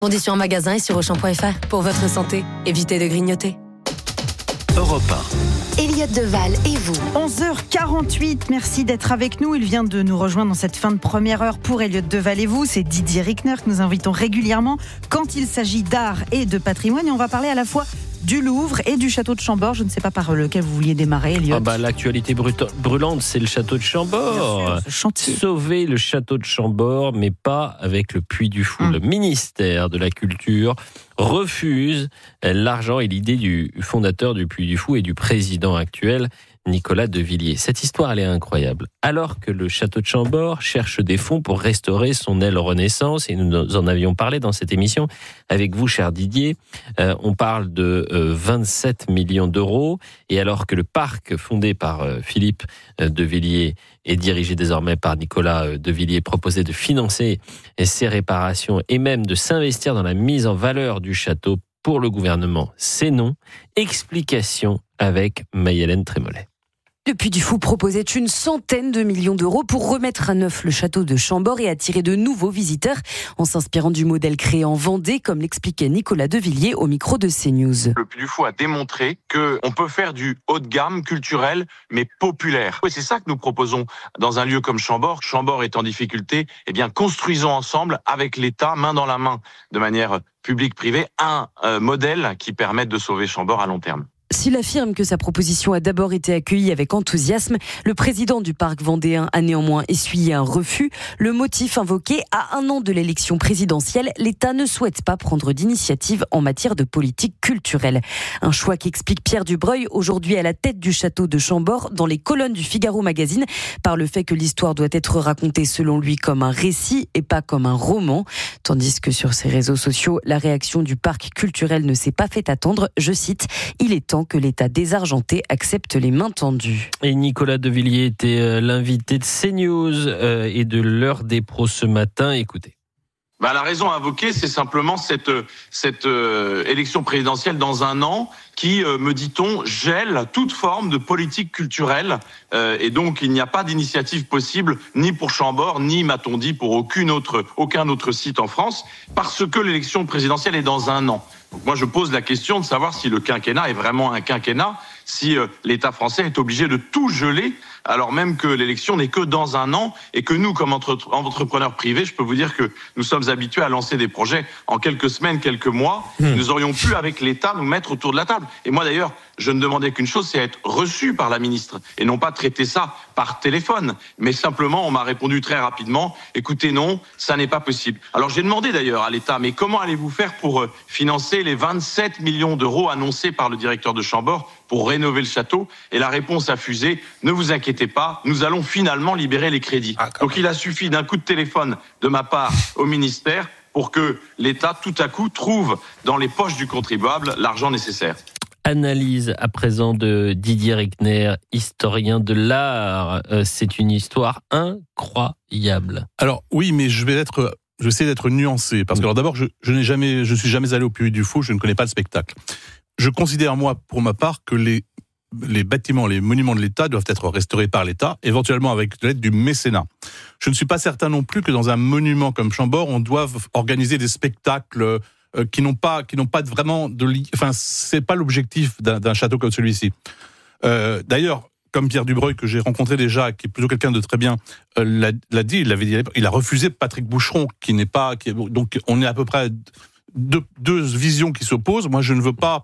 Conditions en magasin et sur Auchan.fr. Pour votre santé, évitez de grignoter. Europe 1. Elliot Deval et vous. 11h48, merci d'être avec nous. Il vient de nous rejoindre dans cette fin de première heure pour Elliot Deval et vous. C'est Didier Rickner que nous invitons régulièrement quand il s'agit d'art et de patrimoine. Et on va parler à la fois du Louvre et du château de Chambord. Je ne sais pas par lequel vous vouliez démarrer, Elliot. L'actualité brûlante, c'est le château de Chambord. Sauver le château de Chambord, mais pas avec le Puy du Fou. Le ministère de la Culture refuse l'argent et l'idée du fondateur du Puy du Fou et du président actuel, Nicolas de Villiers. Cette histoire, elle est incroyable. Alors que le château de Chambord cherche des fonds pour restaurer son aile Renaissance, et nous en avions parlé dans cette émission avec vous, cher Didier, on parle de 27 millions d'euros, et alors que le parc fondé par Philippe de Villiers et dirigé désormais par Nicolas de Villiers proposait de financer ces réparations et même de s'investir dans la mise en valeur du château, pour le gouvernement, c'est non. Explication avec Maï-Hélène Trémollet. Le Puy du Fou proposait une centaine de millions d'euros pour remettre à neuf le château de Chambord et attirer de nouveaux visiteurs en s'inspirant du modèle créé en Vendée, comme l'expliquait Nicolas de Villiers au micro de CNews. Le Puy du Fou a démontré qu'on peut faire du haut de gamme culturel, mais populaire. Et c'est ça que nous proposons dans un lieu comme Chambord. Chambord est en difficulté, eh bien construisons ensemble avec l'État, main dans la main, de manière publique-privée, un modèle qui permette de sauver Chambord à long terme. S'il affirme que sa proposition a d'abord été accueillie avec enthousiasme, le président du parc vendéen a néanmoins essuyé un refus. Le motif invoqué, à un an de l'élection présidentielle, l'État ne souhaite pas prendre d'initiative en matière de politique culturelle. Un choix qu'explique Pierre Dubreuil, aujourd'hui à la tête du château de Chambord, dans les colonnes du Figaro Magazine, par le fait que l'histoire doit être racontée selon lui comme un récit et pas comme un roman. Tandis que sur ses réseaux sociaux, la réaction du parc culturel ne s'est pas fait attendre. Je cite, « Il est temps que l'État désargenté accepte les mains tendues ». Et Nicolas de Villiers était l'invité de CNews et de l'heure des pros ce matin. Écoutez. La raison invoquée, c'est simplement cette élection présidentielle dans un an qui, me dit-on, gèle toute forme de politique culturelle. Et donc, il n'y a pas d'initiative possible, ni pour Chambord, ni, m'a-t-on dit, pour aucun autre site en France, parce que l'élection présidentielle est dans un an. Donc moi, je pose la question de savoir si le quinquennat est vraiment un quinquennat, si l'État français est obligé de tout geler, alors même que l'élection n'est que dans un an, et que nous, comme entrepreneurs privés, je peux vous dire que nous sommes habitués à lancer des projets en quelques semaines, quelques mois. Nous aurions pu, avec l'État, nous mettre autour de la table. Et moi, d'ailleurs, je ne demandais qu'une chose, c'est être reçu par la ministre, et non pas traiter ça par téléphone. Mais simplement, on m'a répondu très rapidement, écoutez, non, ça n'est pas possible. Alors j'ai demandé d'ailleurs à l'État, mais comment allez-vous faire pour financer les 27 millions d'euros annoncés par le directeur de Chambord pour rénover le château? Et la réponse a fusé, ne vous inquiétez pas, nous allons finalement libérer les crédits. Donc il a suffi d'un coup de téléphone de ma part au ministère pour que l'État, tout à coup, trouve dans les poches du contribuable l'argent nécessaire. Analyse à présent de Didier Rickner, historien de l'art. C'est une histoire incroyable. Alors oui, mais je vais essayer d'être nuancé, parce que alors d'abord, je suis jamais allé au Puy du Fou, je ne connais pas le spectacle. Je considère, moi, pour ma part, que les bâtiments, les monuments de l'État doivent être restaurés par l'État, éventuellement avec l'aide du mécénat. Je ne suis pas certain non plus que dans un monument comme Chambord, on doive organiser des spectacles qui n'ont pas vraiment enfin, c'est pas l'objectif d'un château comme celui-ci. D'ailleurs, comme Pierre Dubreuil, que j'ai rencontré déjà, qui est plutôt quelqu'un de très bien, l'a dit, il a refusé Patrick Boucheron, donc on est à peu près à deux visions qui s'opposent. Moi, je ne veux pas.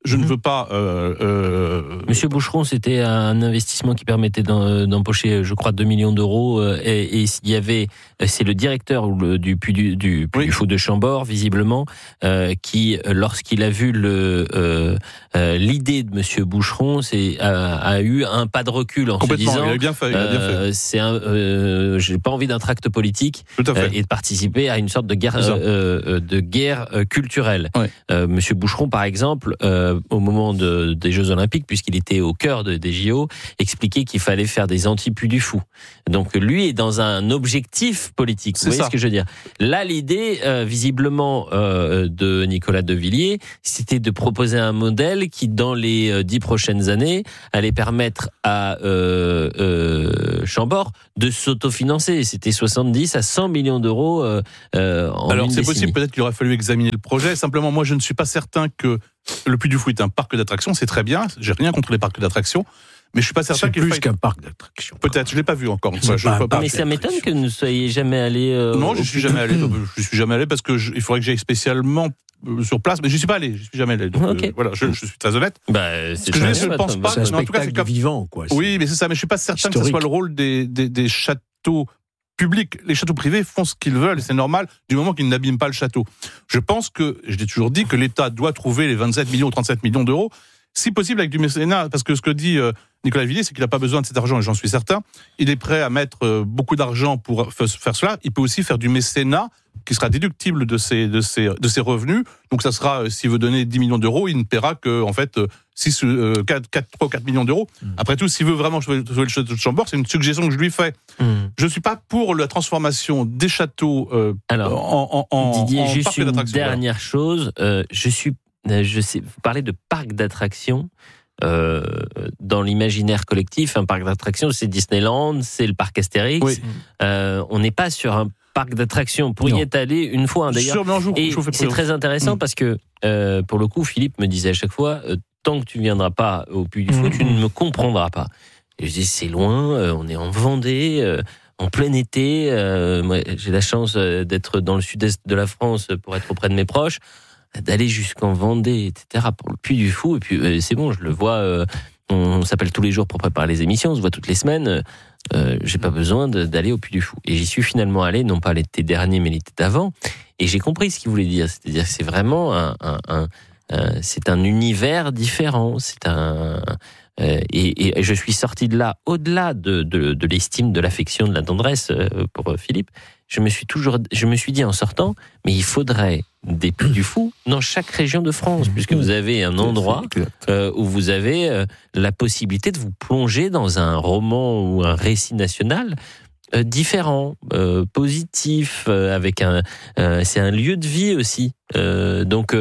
Monsieur Boucheron, c'était un investissement qui permettait d'empocher, je crois, 2 millions d'euros. Et il y avait, c'est le directeur du Puy du Fou de Chambord, visiblement, qui, lorsqu'il a vu l'idée de Monsieur Boucheron, a eu un pas de recul en se disant, il a bien fait. j'ai pas envie d'un tract politique et de participer à une sorte de guerre culturelle. Ouais. Monsieur Boucheron, par exemple, au moment des Jeux Olympiques, puisqu'il était au cœur des JO, expliquait qu'il fallait faire des anti-Puy du Fou. Donc lui est dans un objectif politique. Vous voyez ce que je veux dire ? Là, l'idée, visiblement, de Nicolas de Villiers, c'était de proposer un modèle qui, dans les 10 prochaines années, allait permettre à Chambord de s'autofinancer. C'était 70 à 100 millions d'euros en Alors une c'est décennie. possible, peut-être qu'il aurait fallu examiner le projet. Simplement, moi, je ne suis pas certain que le Puy du Fou est un parc d'attractions. C'est très bien, j'ai rien contre les parcs d'attractions, mais je suis pas certain C'est qu'il plus faille... qu'un parc d'attractions. Peut-être, je l'ai pas vu encore. Une fois, je pas peux un pas. parc Mais ça m'étonne que vous ne soyez jamais allé. Non, je suis jamais allé. Je suis jamais allé parce que il faudrait que j'aille spécialement sur place, mais je suis pas allé. Je suis jamais allé. Donc, Ok. voilà, je suis très honnête. C'est que je ne pense pas. C'est un mais en tout cas, spectacle c'est comme- vivant, quoi. Oui, mais c'est ça. Mais je suis pas certain que ce historique. soit le rôle des châteaux publics. Les châteaux privés font ce qu'ils veulent et c'est normal du moment qu'ils n'abîment pas le château. Je pense que, je l'ai toujours dit, que l'État doit trouver les 27 millions ou 37 millions d'euros, si possible avec du mécénat, parce que ce que dit Nicolas Villiers, c'est qu'il n'a pas besoin de cet argent, et j'en suis certain. Il est prêt à mettre beaucoup d'argent pour faire cela. Il peut aussi faire du mécénat qui sera déductible de ses revenus. Donc ça sera, s'il veut donner 10 millions d'euros, il ne paiera que, en fait, 3 ou 4 millions d'euros. Après tout, s'il veut vraiment sauver le château de Chambord, c'est une suggestion que je lui fais. Je ne suis pas pour la transformation des châteaux Alors, en Didier, juste parc une d'attractions. dernière chose. Je sais, vous parlez de parc d'attractions. Dans l'imaginaire collectif, un parc d'attractions, c'est Disneyland, c'est le parc Astérix. Oui. On n'est pas sur un parc d'attractions. Pour y être allé une fois, d'ailleurs. Sûr, mais Et c'est très intéressant parce que, pour le coup, Philippe me disait à chaque fois, tant que tu ne viendras pas au Puy du Fou, tu ne me comprendras pas. Et je dis, c'est loin, on est en Vendée, en plein été. Moi, j'ai la chance d'être dans le sud-est de la France pour être auprès de mes proches, d'aller jusqu'en Vendée, etc., pour le Puy du Fou. Et puis, c'est bon, je le vois, on s'appelle tous les jours pour préparer les émissions, on se voit toutes les semaines. J'ai pas besoin d'aller au Puy du Fou. Et j'y suis finalement allé, non pas l'été dernier, mais l'été d'avant. Et j'ai compris ce qu'il voulait dire. C'est-à-dire que c'est vraiment c'est un univers différent. Et je suis sorti de là, au-delà de l'estime, de l'affection, de la tendresse pour Philippe. Je me suis dit en sortant, mais il faudrait des Puy du Fou dans chaque région de France, puisque vous avez un endroit où vous avez la possibilité de vous plonger dans un roman ou un récit national différent, positif, avec c'est un lieu de vie aussi. Donc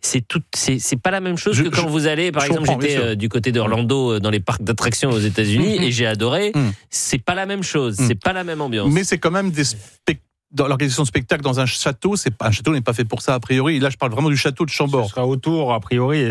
c'est pas la même chose que quand vous allez, par exemple, j'étais du côté d'Orlando dans les parcs d'attractions aux États-Unis et j'ai adoré. C'est pas la même chose, c'est pas la même ambiance. Mais c'est quand même dans l'organisation de spectacle dans un château, un château n'est pas fait pour ça a priori. Et là, je parle vraiment du château de Chambord. Ce sera autour a priori,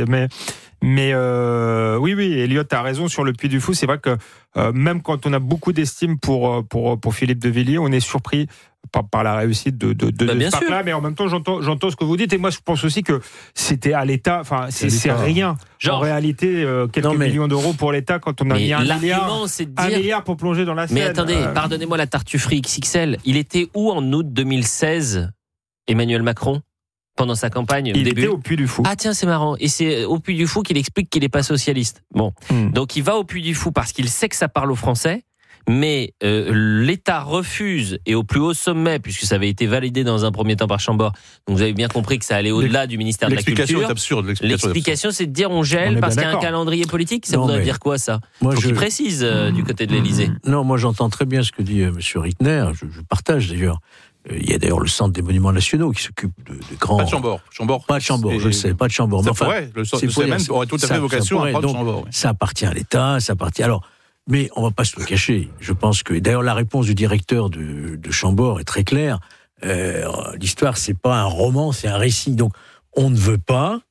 mais oui, Elliot a raison sur le Puy du Fou. C'est vrai que même quand on a beaucoup d'estime pour Philippe de Villiers, on est surpris par la réussite de ce parc-là, mais en même temps j'entends ce que vous dites, et moi je pense aussi que c'était à l'État, enfin c'est rien en réalité, quelques millions d'euros pour l'État quand on a mis un milliard pour plonger dans la Seine. Mais attendez, pardonnez-moi la tartufferie XXL, il était où en août 2016, Emmanuel Macron, pendant sa campagne il début. était au Puy du Fou. Ah tiens, c'est marrant, et c'est au Puy du Fou qu'il explique qu'il n'est pas socialiste. Bon, donc il va au Puy du Fou parce qu'il sait que ça parle aux Français. Mais l'État refuse, et au plus haut sommet, puisque ça avait été validé dans un premier temps par Chambord, donc vous avez bien compris que ça allait au-delà du ministère de la Culture. L'explication est absurde. L'explication, c'est de dire on gèle parce qu'il y a un calendrier politique. Ça voudrait dire quoi, ça ? Il faut qu'il précise du côté de l'Élysée. Non, moi j'entends très bien ce que dit M. Rittner, je partage d'ailleurs. Il y a d'ailleurs le Centre des Monuments Nationaux qui s'occupe de grands... Pas de Chambord. Pas de Chambord, je le sais, pas de Chambord. Ça pourrait, le CMN aurait tout à fait vocation à prendre Chambord. Ça appartient à l'État, ça appartient... Alors, mais on va pas se le cacher. Je pense que, d'ailleurs, la réponse du directeur de Chambord est très claire. L'histoire, c'est pas un roman, c'est un récit. Donc, on ne veut pas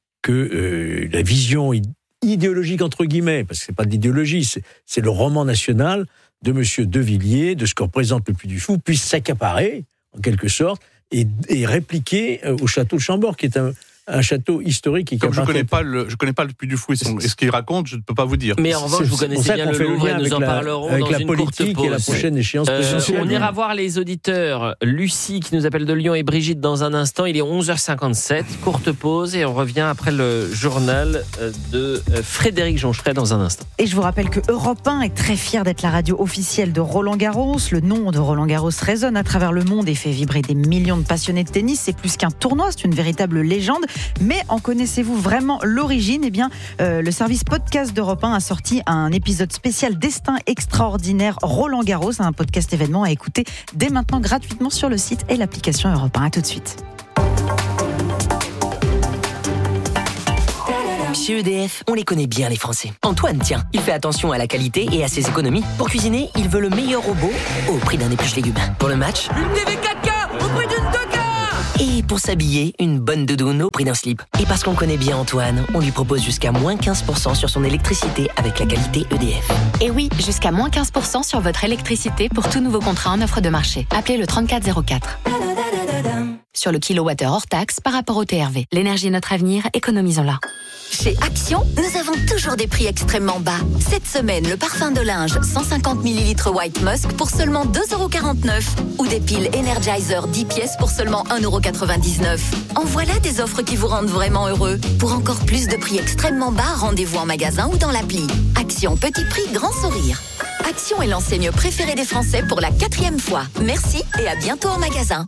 que la vision idéologique, entre guillemets, parce que c'est pas de l'idéologie, c'est le roman national de Monsieur De Villiers, de ce que représente le Puy du Fou, puisse s'accaparer, en quelque sorte, et répliquer au château de Chambord, qui est un château historique. Comme je connais pas le Puy du Fou et ce qu'il raconte, je ne peux pas vous dire. Mais en revanche, vous connaissez bien le Louvre et nous en parlerons dans une courte pause. Et la prochaine échéance présidentielle. On ira voir les auditeurs. Lucie qui nous appelle de Lyon et Brigitte dans un instant. Il est 11h57. Courte pause et on revient après le journal de Frédéric Joncheret dans un instant. Et je vous rappelle que Europe 1 est très fier d'être la radio officielle de Roland Garros. Le nom de Roland Garros résonne à travers le monde et fait vibrer des millions de passionnés de tennis. C'est plus qu'un tournoi, c'est une véritable légende. Mais en connaissez-vous vraiment l'origine ? Eh bien, le service podcast d'Europe 1 a sorti un épisode spécial Destin extraordinaire Roland Garros, un podcast événement à écouter dès maintenant gratuitement sur le site et l'application Europe 1. À tout de suite. Chez EDF, on les connaît bien les Français. Antoine, tiens, il fait attention à la qualité et à ses économies. Pour cuisiner, il veut le meilleur robot au prix d'un épluche légumes. Pour le match, une TV 4K au prix d'une 2K. Et pour s'habiller, une bonne doudoune au prix d'un slip. Et parce qu'on connaît bien Antoine, on lui propose jusqu'à moins 15% sur son électricité avec la qualité EDF. Et oui, jusqu'à moins 15% sur votre électricité pour tout nouveau contrat en offre de marché. Appelez le 3404. Sur le kilowattheure hors taxe par rapport au TRV. L'énergie est notre avenir, économisons-la. Chez Action, nous avons toujours des prix extrêmement bas. Cette semaine, le parfum de linge 150 ml White Musk pour seulement 2,49 €. Ou des piles Energizer 10 pièces pour seulement 1,99 €. En voilà des offres qui vous rendent vraiment heureux. Pour encore plus de prix extrêmement bas, rendez-vous en magasin ou dans l'appli. Action, petit prix, grand sourire. Action est l'enseigne préférée des Français pour la 4e fois. Merci et à bientôt en magasin.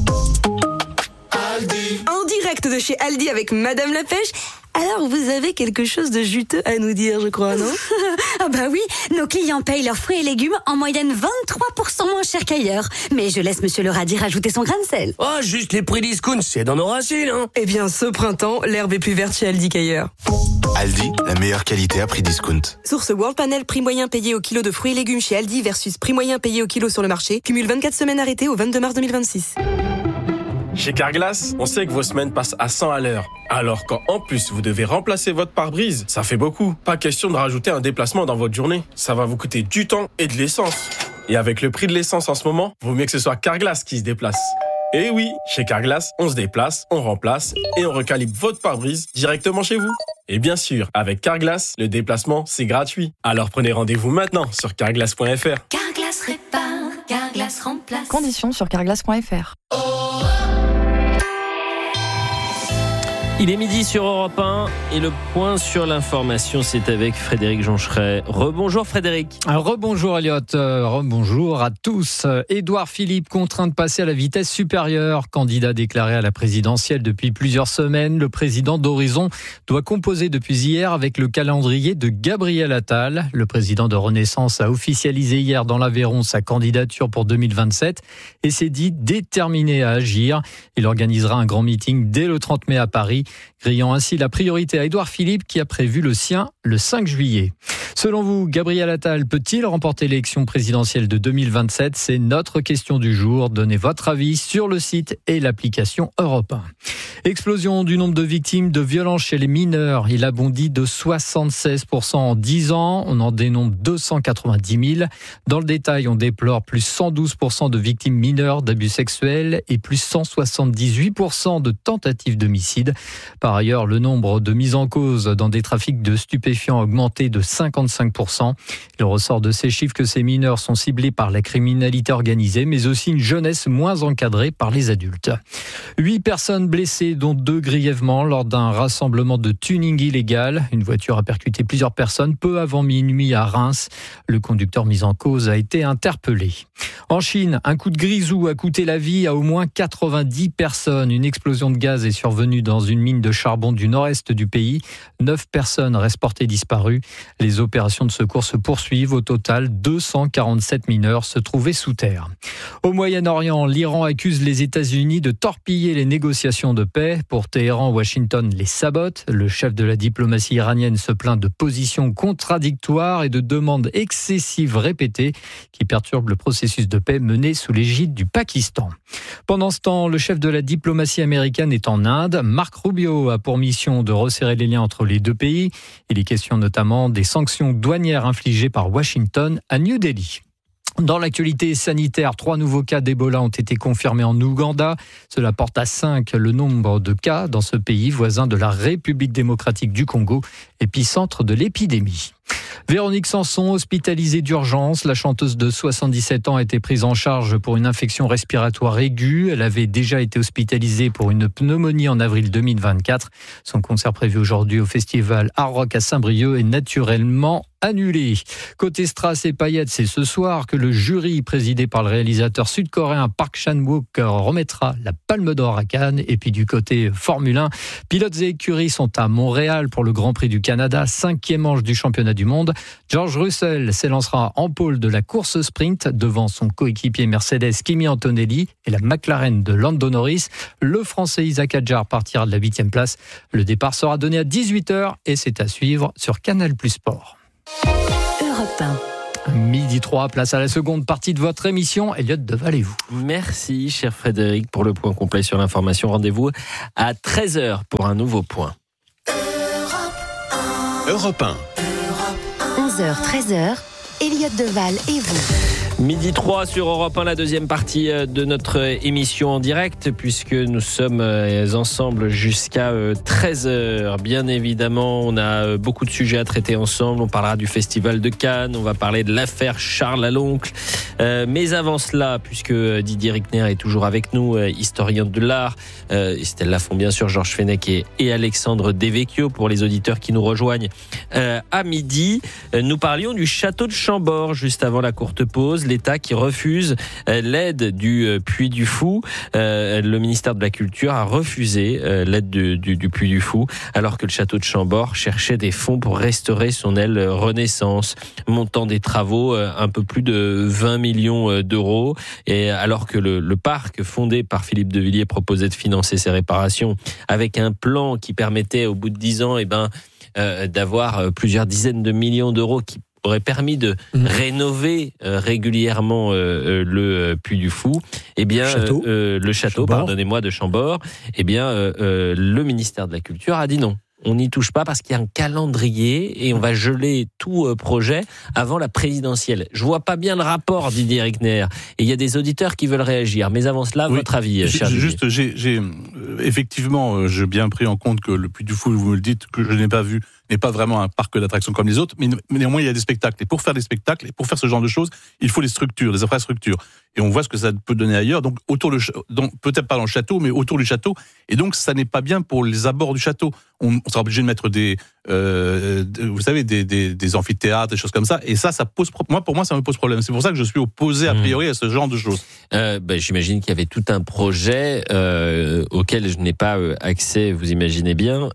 En direct de chez Aldi avec Madame la Pêche. Alors, vous avez quelque chose de juteux à nous dire, je crois, non? Ah bah oui, nos clients payent leurs fruits et légumes en moyenne 23% moins cher qu'ailleurs. Mais je laisse Monsieur le radis rajouter son grain de sel. Oh, juste les prix discount, c'est dans nos racines, hein. Eh bien, ce printemps, l'herbe est plus verte chez Aldi qu'ailleurs. Aldi, la meilleure qualité à prix discount. Source World Panel, prix moyen payé au kilo de fruits et légumes chez Aldi versus prix moyen payé au kilo sur le marché. Cumule 24 semaines arrêtées au 22 mars 2026. Chez Carglass, on sait que vos semaines passent à 100 à l'heure. Alors quand en plus vous devez remplacer votre pare-brise, ça fait beaucoup. Pas question de rajouter un déplacement dans votre journée. Ça va vous coûter du temps et de l'essence. Et avec le prix de l'essence en ce moment, vaut mieux que ce soit Carglass qui se déplace. Et oui, chez Carglass, on se déplace, on remplace et on recalibre votre pare-brise directement chez vous. Et bien sûr, avec Carglass, le déplacement, c'est gratuit. Alors prenez rendez-vous maintenant sur carglass.fr. Carglass répare, Carglass remplace. Conditions sur carglass.fr. Il est midi sur Europe 1 et le point sur l'information, c'est avec Frédéric Joncheret. Rebonjour Frédéric. Rebonjour Elliot, rebonjour à tous. Édouard Philippe contraint de passer à la vitesse supérieure. Candidat déclaré à la présidentielle depuis plusieurs semaines, le président d'Horizon doit composer depuis hier avec le calendrier de Gabriel Attal. Le président de Renaissance a officialisé hier dans l'Aveyron sa candidature pour 2027 et s'est dit déterminé à agir. Il organisera un grand meeting dès le 30 mai à Paris, grillant ainsi la priorité à Édouard Philippe qui a prévu le sien le 5 juillet. Selon vous, Gabriel Attal peut-il remporter l'élection présidentielle de 2027 ? C'est notre question du jour. Donnez votre avis sur le site et l'application Europe 1. Explosion du nombre de victimes de violences chez les mineurs. Il a bondi de 76% en 10 ans. On en dénombre 290 000. Dans le détail, on déplore plus 112% de victimes mineures d'abus sexuels et plus 178% de tentatives d'homicide. Par ailleurs, le nombre de mises en cause dans des trafics de stupéfiants a augmenté de 55%. Il ressort de ces chiffres que ces mineurs sont ciblés par la criminalité organisée, mais aussi une jeunesse moins encadrée par les adultes. 8 personnes blessées, dont 2 grièvement, lors d'un rassemblement de tuning illégal. Une voiture a percuté plusieurs personnes peu avant minuit à Reims. Le conducteur mis en cause a été interpellé. En Chine, un coup de grisou a coûté la vie à au moins 90 personnes. Une explosion de gaz est survenue dans une mine de charbon du nord-est du pays. 9 personnes restent portées disparues. Les opérations de secours se poursuivent. Au total, 247 mineurs se trouvaient sous terre. Au Moyen-Orient, l'Iran accuse les États-Unis de torpiller les négociations de paix. Pour Téhéran, Washington les sabote. Le chef de la diplomatie iranienne se plaint de positions contradictoires et de demandes excessives répétées qui perturbent le processus de paix mené sous l'égide du Pakistan. Pendant ce temps, le chef de la diplomatie américaine est en Inde. Marc Rubio a pour mission de resserrer les liens entre les deux pays. Il est question notamment des sanctions douanières infligées par Washington à New Delhi. Dans l'actualité sanitaire, 3 nouveaux cas d'Ebola ont été confirmés en Ouganda. Cela porte à 5 le nombre de cas dans ce pays voisin de la République démocratique du Congo, épicentre de l'épidémie. Véronique Sanson, hospitalisée d'urgence. La chanteuse de 77 ans a été prise en charge pour une infection respiratoire aiguë. Elle avait déjà été hospitalisée pour une pneumonie en avril 2024. Son concert prévu aujourd'hui au festival Art Rock à Saint-Brieuc est naturellement annulé. Côté Strass et Payet, c'est ce soir que le jury présidé par le réalisateur sud-coréen Park Chan-wook remettra la Palme d'Or à Cannes. Et puis du côté Formule 1, pilotes et écuries sont à Montréal pour le Grand Prix du Canada, 5e manche du championnat du monde. George Russell s'élancera en pôle de la course sprint devant son coéquipier Mercedes Kimi Antonelli et la McLaren de Lando Norris. Le Français Isaac Hadjar partira de la 8e place. Le départ sera donné à 18h et c'est à suivre sur Canal+ Sport. Europe 1. Midi 3, place à la seconde partie de votre émission. Elliot Deval et vous. Merci, cher Frédéric, pour le point complet sur l'information. Rendez-vous à 13h pour un nouveau point. Europe 1. 11h, 13h, Elliot Deval et vous. Midi 3 sur Europe 1, la deuxième partie de notre émission en direct, puisque nous sommes ensemble jusqu'à 13h. Bien évidemment, on a beaucoup de sujets à traiter ensemble. On parlera du Festival de Cannes, on va parler de l'affaire Charles Aloncle. Mais avant cela, puisque Didier Rickner est toujours avec nous, historien de l'art, Stella font bien sûr Georges Fenech et Alexandre Devecchio pour les auditeurs qui nous rejoignent à midi. Nous parlions du château de Chambord juste avant la courte pause. L'État qui refuse l'aide du Puy du Fou. Le ministère de la Culture a refusé l'aide du Puy du Fou, alors que le château de Chambord cherchait des fonds pour restaurer son aile Renaissance. Montant des travaux, un peu plus de 20 millions d'euros. Et alors que le parc fondé par Philippe de Villiers proposait de financer ses réparations avec un plan qui permettait au bout de 10 ans d'avoir plusieurs dizaines de millions d'euros qui aurait permis de rénover régulièrement le Puy du Fou, le château, pardonnez-moi, de Chambord. Le ministère de la Culture a dit non. On n'y touche pas parce qu'il y a un calendrier et on va geler tout projet avant la présidentielle. Je vois pas bien le rapport, Didier Rickner. Et il y a des auditeurs qui veulent réagir. Mais avant cela, votre avis, cher Didier. J'ai effectivement, j'ai bien pris en compte que le Puy du Fou, vous me le dites, que je n'ai pas vu, n'est pas vraiment un parc d'attractions comme les autres, mais néanmoins il y a des spectacles. Et pour faire des spectacles, et pour faire ce genre de choses, il faut des structures, des infrastructures. Et on voit ce que ça peut donner ailleurs, donc peut-être pas dans le château, mais autour du château. Et donc ça n'est pas bien pour les abords du château. On sera obligé de mettre des amphithéâtres, des choses comme ça. Et ça pose pour moi ça me pose problème. C'est pour ça que je suis opposé a priori à ce genre de choses. J'imagine qu'il y avait tout un projet auquel je n'ai pas accès, vous imaginez bien,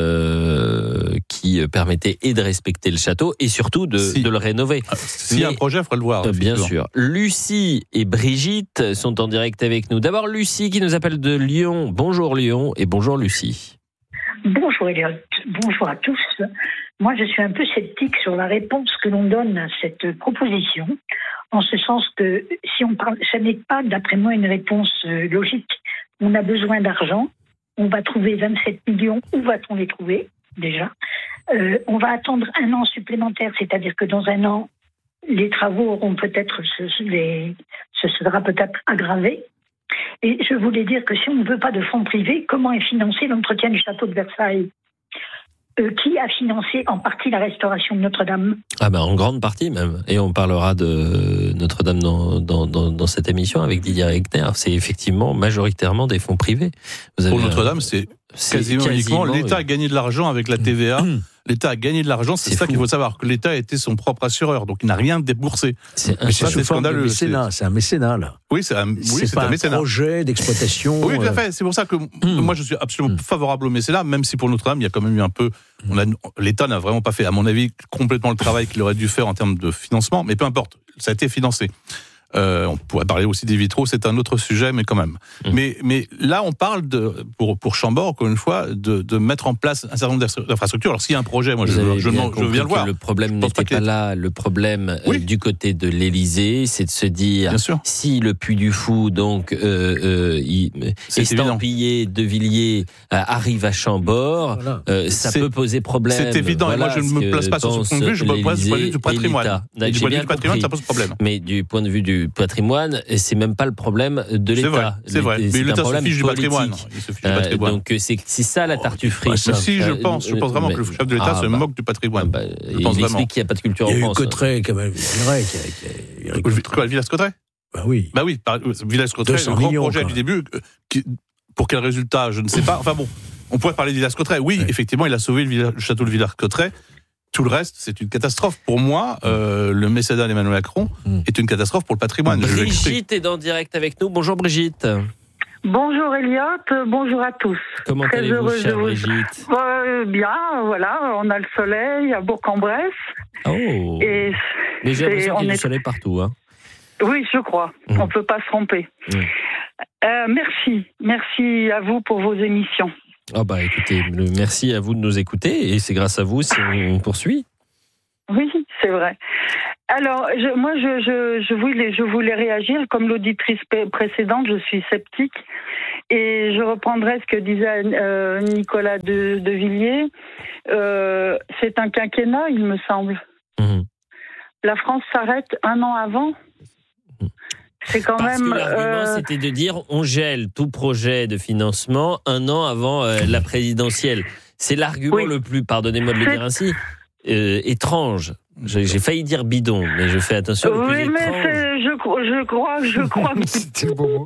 qui permettait de respecter le château et surtout de le rénover. S'il y a un projet, il faudra le voir. Bien sûr. Lucie et Brigitte sont en direct avec nous. D'abord Lucie qui nous appelle de Lyon. Bonjour Lyon et bonjour Lucie. Bonjour Elliot, bonjour à tous. Moi je suis un peu sceptique sur la réponse que l'on donne à cette proposition, en ce sens que si on parle, ça n'est pas d'après moi une réponse logique. On a besoin d'argent, on va trouver 27 millions, où va-t-on les trouver déjà? On va attendre un an supplémentaire, c'est-à-dire que dans un an, les travaux auront peut-être, ce sera peut-être aggravé. Et je voulais dire que si on ne veut pas de fonds privés, comment est financé l'entretien du château de Versailles? Qui a financé en partie la restauration de Notre-Dame? En grande partie même. Et on parlera de Notre-Dame dans cette émission avec Didier Rickner. C'est effectivement majoritairement des fonds privés. Pour Notre-Dame, c'est quasiment uniquement. L'État a gagné de l'argent avec la TVA. L'État a gagné de l'argent, c'est ça qu'il faut savoir, que l'État était son propre assureur, donc il n'a rien déboursé. C'est scandaleux. C'est un mécénat, là. Oui, c'est un mécénat. Projet d'exploitation. Oui, tout à fait. C'est pour ça que moi, je suis absolument favorable au mécénat, même si pour Notre-Dame, il y a quand même eu un peu. L'État n'a vraiment pas fait, à mon avis, complètement le travail qu'il aurait dû faire en termes de financement, mais peu importe, ça a été financé. On pourrait parler aussi des vitraux, c'est un autre sujet, mais quand même. Mais là, on parle pour Chambord, encore une fois, de mettre en place un certain nombre d'infrastructures. Alors, s'il y a un projet, moi, je viens le voir. Le problème n'était pas là. Le problème du côté de l'Élysée, c'est de se dire, si le Puy du Fou, donc, estampillé de Villiers, arrive à Chambord, ça peut poser problème. C'est évident. Et moi, je ne me place pas sur ce point de vue, je me place du point de vue du patrimoine. Du point de vue du patrimoine, ça pose problème. Mais du point de vue du patrimoine, c'est même pas le problème de l'État. C'est vrai. Mais l'État se fiche du patrimoine. Donc c'est ça la tartufferie. Je pense vraiment que le chef de l'État se moque du patrimoine. Il explique qu'il n'y a pas de culture en France. Il y a eu Cotterêts, quand même. Quoi, Villas-Cotterêts? Bah oui. Villas-Cotterêts, le grand projet du début. Pour quel résultat, je ne sais pas. Enfin bon, on pourrait parler de Villas-Cotterêts. Oui, effectivement, il a sauvé le château de Villas-Cotterêts. tout le reste, c'est une catastrophe. Pour moi, le mécénat d'Emmanuel Macron est une catastrophe pour le patrimoine. Brigitte est en direct avec nous. Bonjour Brigitte. Bonjour Elliot, bonjour à tous. Comment allez-vous, chère Brigitte ? Bien, voilà, on a le soleil à Bourg-en-Bresse. Oh. Mais j'ai l'impression qu'il y a du soleil partout. Hein. Oui, je crois. On ne peut pas se tromper. Merci à vous pour vos émissions. Écoutez, merci à vous de nous écouter et c'est grâce à vous si on poursuit. Oui, c'est vrai. Alors, je voulais réagir. Comme l'auditrice précédente, je suis sceptique. Et je reprendrai ce que disait Nicolas de Villiers. C'est un quinquennat, il me semble. La France s'arrête un an avant. C'est quand Parce même. Que l'argument, c'était de dire on gèle tout projet de financement un an avant la présidentielle. C'est l'argument le plus, pardonnez-moi de le dire ainsi, étrange. J'ai failli dire bidon, mais je fais attention. Oui, mais je crois que c'était le bon mot.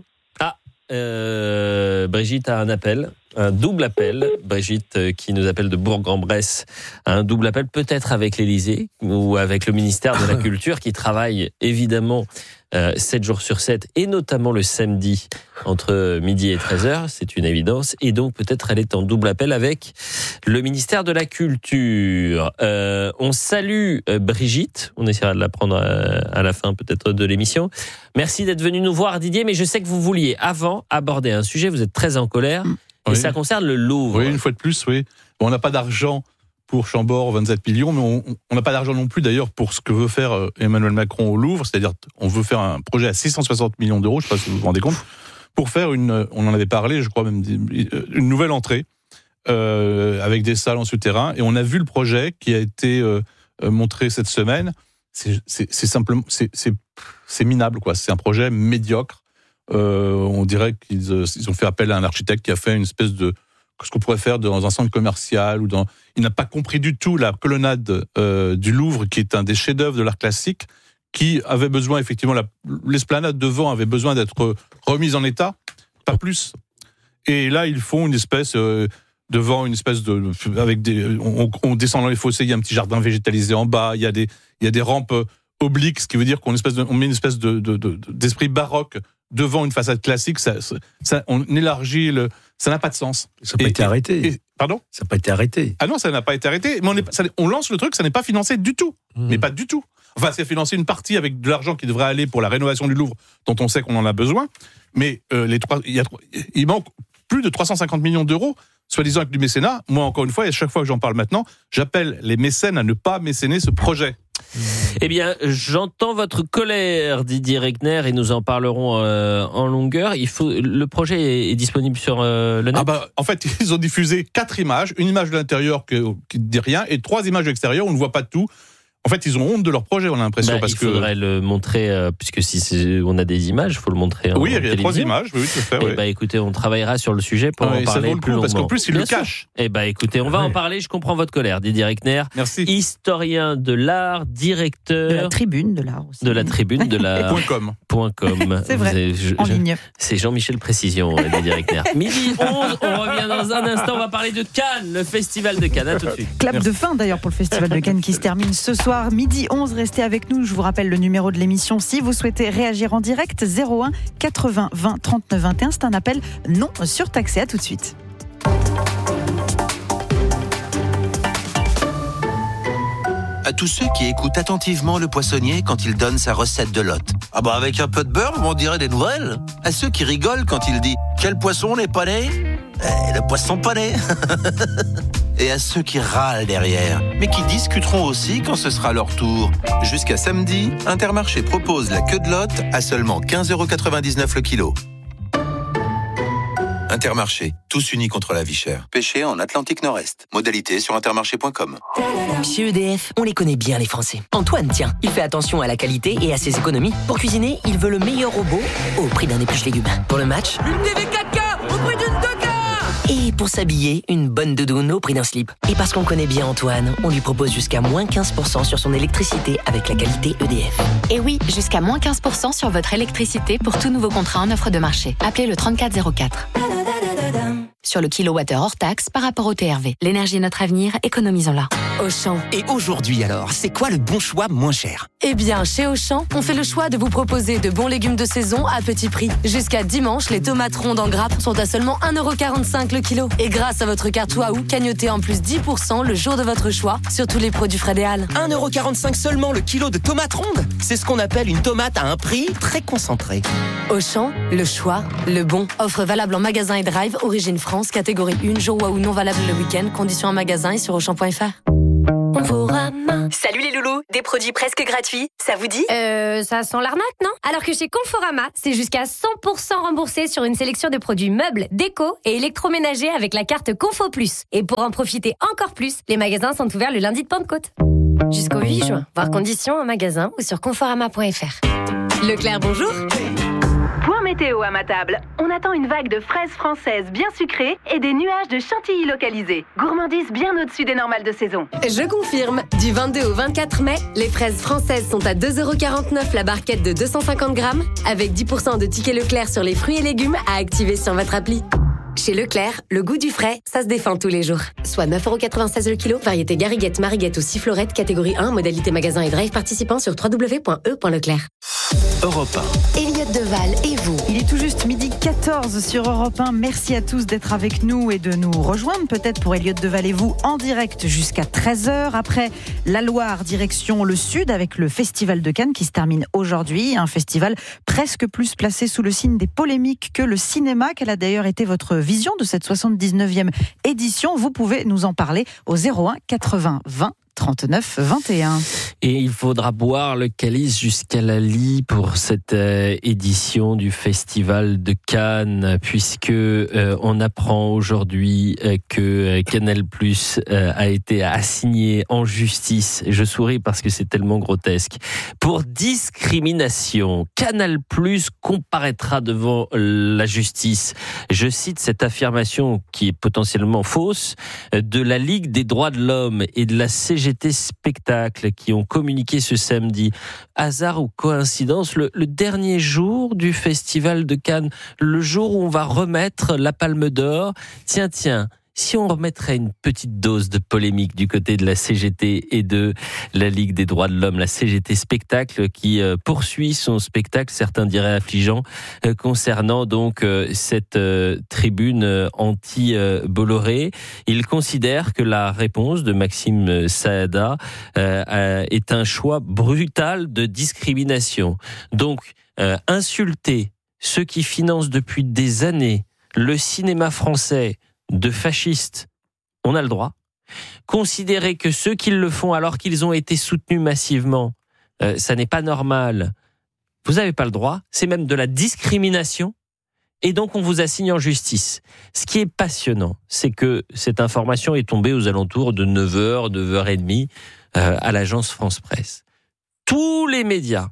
Brigitte a un appel, un double appel. Brigitte qui nous appelle de Bourg-en-Bresse a un double appel, peut-être avec l'Élysée ou avec le ministère de la Culture qui travaille évidemment 7 jours sur 7 et notamment le samedi entre midi et 13h, c'est une évidence. Et donc peut-être elle est en double appel avec le ministère de la Culture. On salue Brigitte, on essaiera de la prendre à la fin peut-être de l'émission. Merci d'être venu nous voir Didier, mais je sais que vous vouliez avant aborder un sujet, vous êtes très en colère et ça concerne le Louvre. Oui, une fois de plus, oui. Bon, on n'a pas d'argent pour Chambord, 27 millions, mais on n'a pas d'argent non plus d'ailleurs pour ce que veut faire Emmanuel Macron au Louvre, c'est-à-dire on veut faire un projet à 660 millions d'euros, je ne sais pas si vous vous rendez compte, pour faire on en avait parlé, je crois même, une nouvelle entrée avec des salles en souterrain, et on a vu le projet qui a été montré cette semaine. C'est simplement, c'est minable, quoi. C'est un projet médiocre. On dirait qu'ils ont fait appel à un architecte qui a fait une espèce de ce qu'on pourrait faire dans un centre commercial ou il n'a pas compris du tout la colonnade du Louvre, qui est un des chefs-d'œuvre de l'art classique, qui avait besoin effectivement l'esplanade devant avait besoin d'être remise en état, pas plus. Et là ils font une espèce devant une espèce de avec on descend dans les fossés, il y a un petit jardin végétalisé en bas, il y a des rampes obliques, ce qui veut dire qu'on met une espèce d'esprit baroque devant une façade classique. Ça on élargit ça n'a pas de sens. Ça n'a pas été arrêté. Pardon ? Ça n'a pas été arrêté. Ah non, ça n'a pas été arrêté. Mais on lance le truc, ça n'est pas financé du tout. Mais pas du tout. Enfin, c'est financé une partie avec de l'argent qui devrait aller pour la rénovation du Louvre, dont on sait qu'on en a besoin. Mais il manque plus de 350 millions d'euros, soi-disant avec du mécénat. Moi, encore une fois, et à chaque fois que j'en parle maintenant, j'appelle les mécènes à ne pas mécéner ce projet. Eh bien, j'entends votre colère, Didier Reckner, et nous en parlerons en longueur. Le projet est disponible sur le net. En fait, ils ont diffusé 4 images, une image de l'intérieur qui ne dit rien, et 3 images de l'extérieur où on ne voit pas tout. En fait, ils ont honte de leur projet, on a l'impression. Il faudrait le montrer, puisque si on a des images, il faut le montrer en télévision. Oui, il y a 3 images, oui, tout à fait. Écoutez, on travaillera sur le sujet pour en parler plus longuement. Parce qu'en plus, ils le cachent. Écoutez, on va en parler, je comprends votre colère, Didier Reckner. Merci. Historien de l'art, directeur... De la tribune de l'art aussi. De la tribune de l'art. .com. C'est vrai, en ligne. C'est Jean-Michel Précision, Didier Reckner. Midi 11, on revient dans un instant, on va parler de Cannes, le festival de Cannes. À tout de suite. Clap de fin d'ailleurs pour le festival de Cannes qui se termine ce soir, midi 11. Restez avec nous, je vous rappelle le numéro de l'émission si vous souhaitez réagir en direct, 01 80 20 39 21. C'est un appel non surtaxé. À tout de suite. À tous ceux qui écoutent attentivement le poissonnier quand il donne sa recette de lotte. Ah bah avec un peu de beurre, on dirait des nouvelles. À ceux qui rigolent quand il dit « Quel poisson n'est pas né ?» Le poisson pané. Et à ceux qui râlent derrière, mais qui discuteront aussi quand ce sera leur tour. Jusqu'à samedi, Intermarché propose la queue de lotte à seulement 15,99€ le kilo. Intermarché, tous unis contre la vie chère. Pêché en Atlantique Nord-Est. Modalité sur intermarché.com. Chez EDF, on les connaît bien les Français. Antoine, tiens, il fait attention à la qualité et à ses économies. Pour cuisiner, il veut le meilleur robot au prix d'un épluche légumes. Pour le match, une TV 4K au prix d'une 2K. Et pour s'habiller, une bonne doudoune au prix d'un slip. Et parce qu'on connaît bien Antoine, on lui propose jusqu'à moins 15% sur son électricité avec la qualité EDF. Et oui, jusqu'à moins 15% sur votre électricité pour tout nouveau contrat en offre de marché. Appelez le 3404. sur le kilowattheure hors taxe par rapport au TRV. L'énergie est notre avenir, économisons-la. Auchan. Et aujourd'hui alors, c'est quoi le bon choix moins cher? Eh bien, chez Auchan, on fait le choix de vous proposer de bons légumes de saison à petit prix. Jusqu'à dimanche, les tomates rondes en grappe sont à seulement 1,45€ le kilo. Et grâce à votre carte Waouh, cagnotez en plus 10% le jour de votre choix sur tous les produits Frédéal. 1,45€ seulement le kilo de tomates rondes? C'est ce qu'on appelle une tomate à un prix très concentré. Auchan, le choix, le bon. Offre valable en magasin et drive, origine France, catégorie 1, jour Waouh non valable le week-end, conditions en magasin et sur Auchan.fr. Conforama. Salut les loulous, des produits presque gratuits, ça vous dit? Ça sent l'arnaque, non? Alors que chez Conforama, c'est jusqu'à 100% remboursé sur une sélection de produits meubles, déco et électroménagers avec la carte Confo Plus. Et pour en profiter encore plus, les magasins sont ouverts le lundi de Pentecôte. Jusqu'au 8 juin, voir conditions en magasin ou sur conforama.fr. Leclerc, bonjour. Point météo à ma table. On attend une vague de fraises françaises bien sucrées et des nuages de chantilly localisés. Gourmandise bien au-dessus des normales de saison. Je confirme. Du 22 au 24 mai, les fraises françaises sont à 2,49€ la barquette de 250 grammes, avec 10% de tickets Leclerc sur les fruits et légumes à activer sur votre appli. Chez Leclerc, le goût du frais, ça se défend tous les jours. Soit 9,96€ le kilo, variété Gariguette, Mariguette ou Sifflorette, catégorie 1, modalité magasin et drive participant sur www.e.leclerc. Europe 1. Elliott Deval et vous. Il est tout juste 12h14 sur Europe 1. Merci à tous d'être avec nous et de nous rejoindre peut-être pour Elliott Deval et vous en direct jusqu'à 13h. Après la Loire, direction le Sud avec le Festival de Cannes qui se termine aujourd'hui. Un festival presque plus placé sous le signe des polémiques que le cinéma. Quelle a d'ailleurs été votre vision de cette 79e édition? Vous pouvez nous en parler au 01 80 20 39 21. Et il faudra boire le calice jusqu'à la lie pour cette édition du Festival de Cannes, puisque on apprend aujourd'hui que Canal+ a été assigné en justice. Je souris parce que c'est tellement grotesque. Pour discrimination, Canal+ comparaîtra devant la justice. Je cite cette affirmation qui est potentiellement fausse de la Ligue des droits de l'homme et de la CGT Spectacle qui ont communiqué ce samedi. Hasard ou coïncidence, le dernier jour du Festival de Cannes, le jour où on va remettre la Palme d'Or. Tiens, si on remettrait une petite dose de polémique du côté de la CGT et de la Ligue des droits de l'homme, la CGT Spectacle qui poursuit son spectacle, certains diraient affligeant, concernant donc cette tribune anti-Bolloré. Il considère que la réponse de Maxime Saada est un choix brutal de discrimination. Donc, insulter ceux qui financent depuis des années le cinéma français de fascistes, on a le droit. Considérer que ceux qui le font alors qu'ils ont été soutenus massivement, ça n'est pas normal. Vous n'avez pas le droit. C'est même de la discrimination. Et donc on vous assigne en justice. Ce qui est passionnant, c'est que cette information est tombée aux alentours de 9h, 9h30 à l'agence France Presse. Tous les médias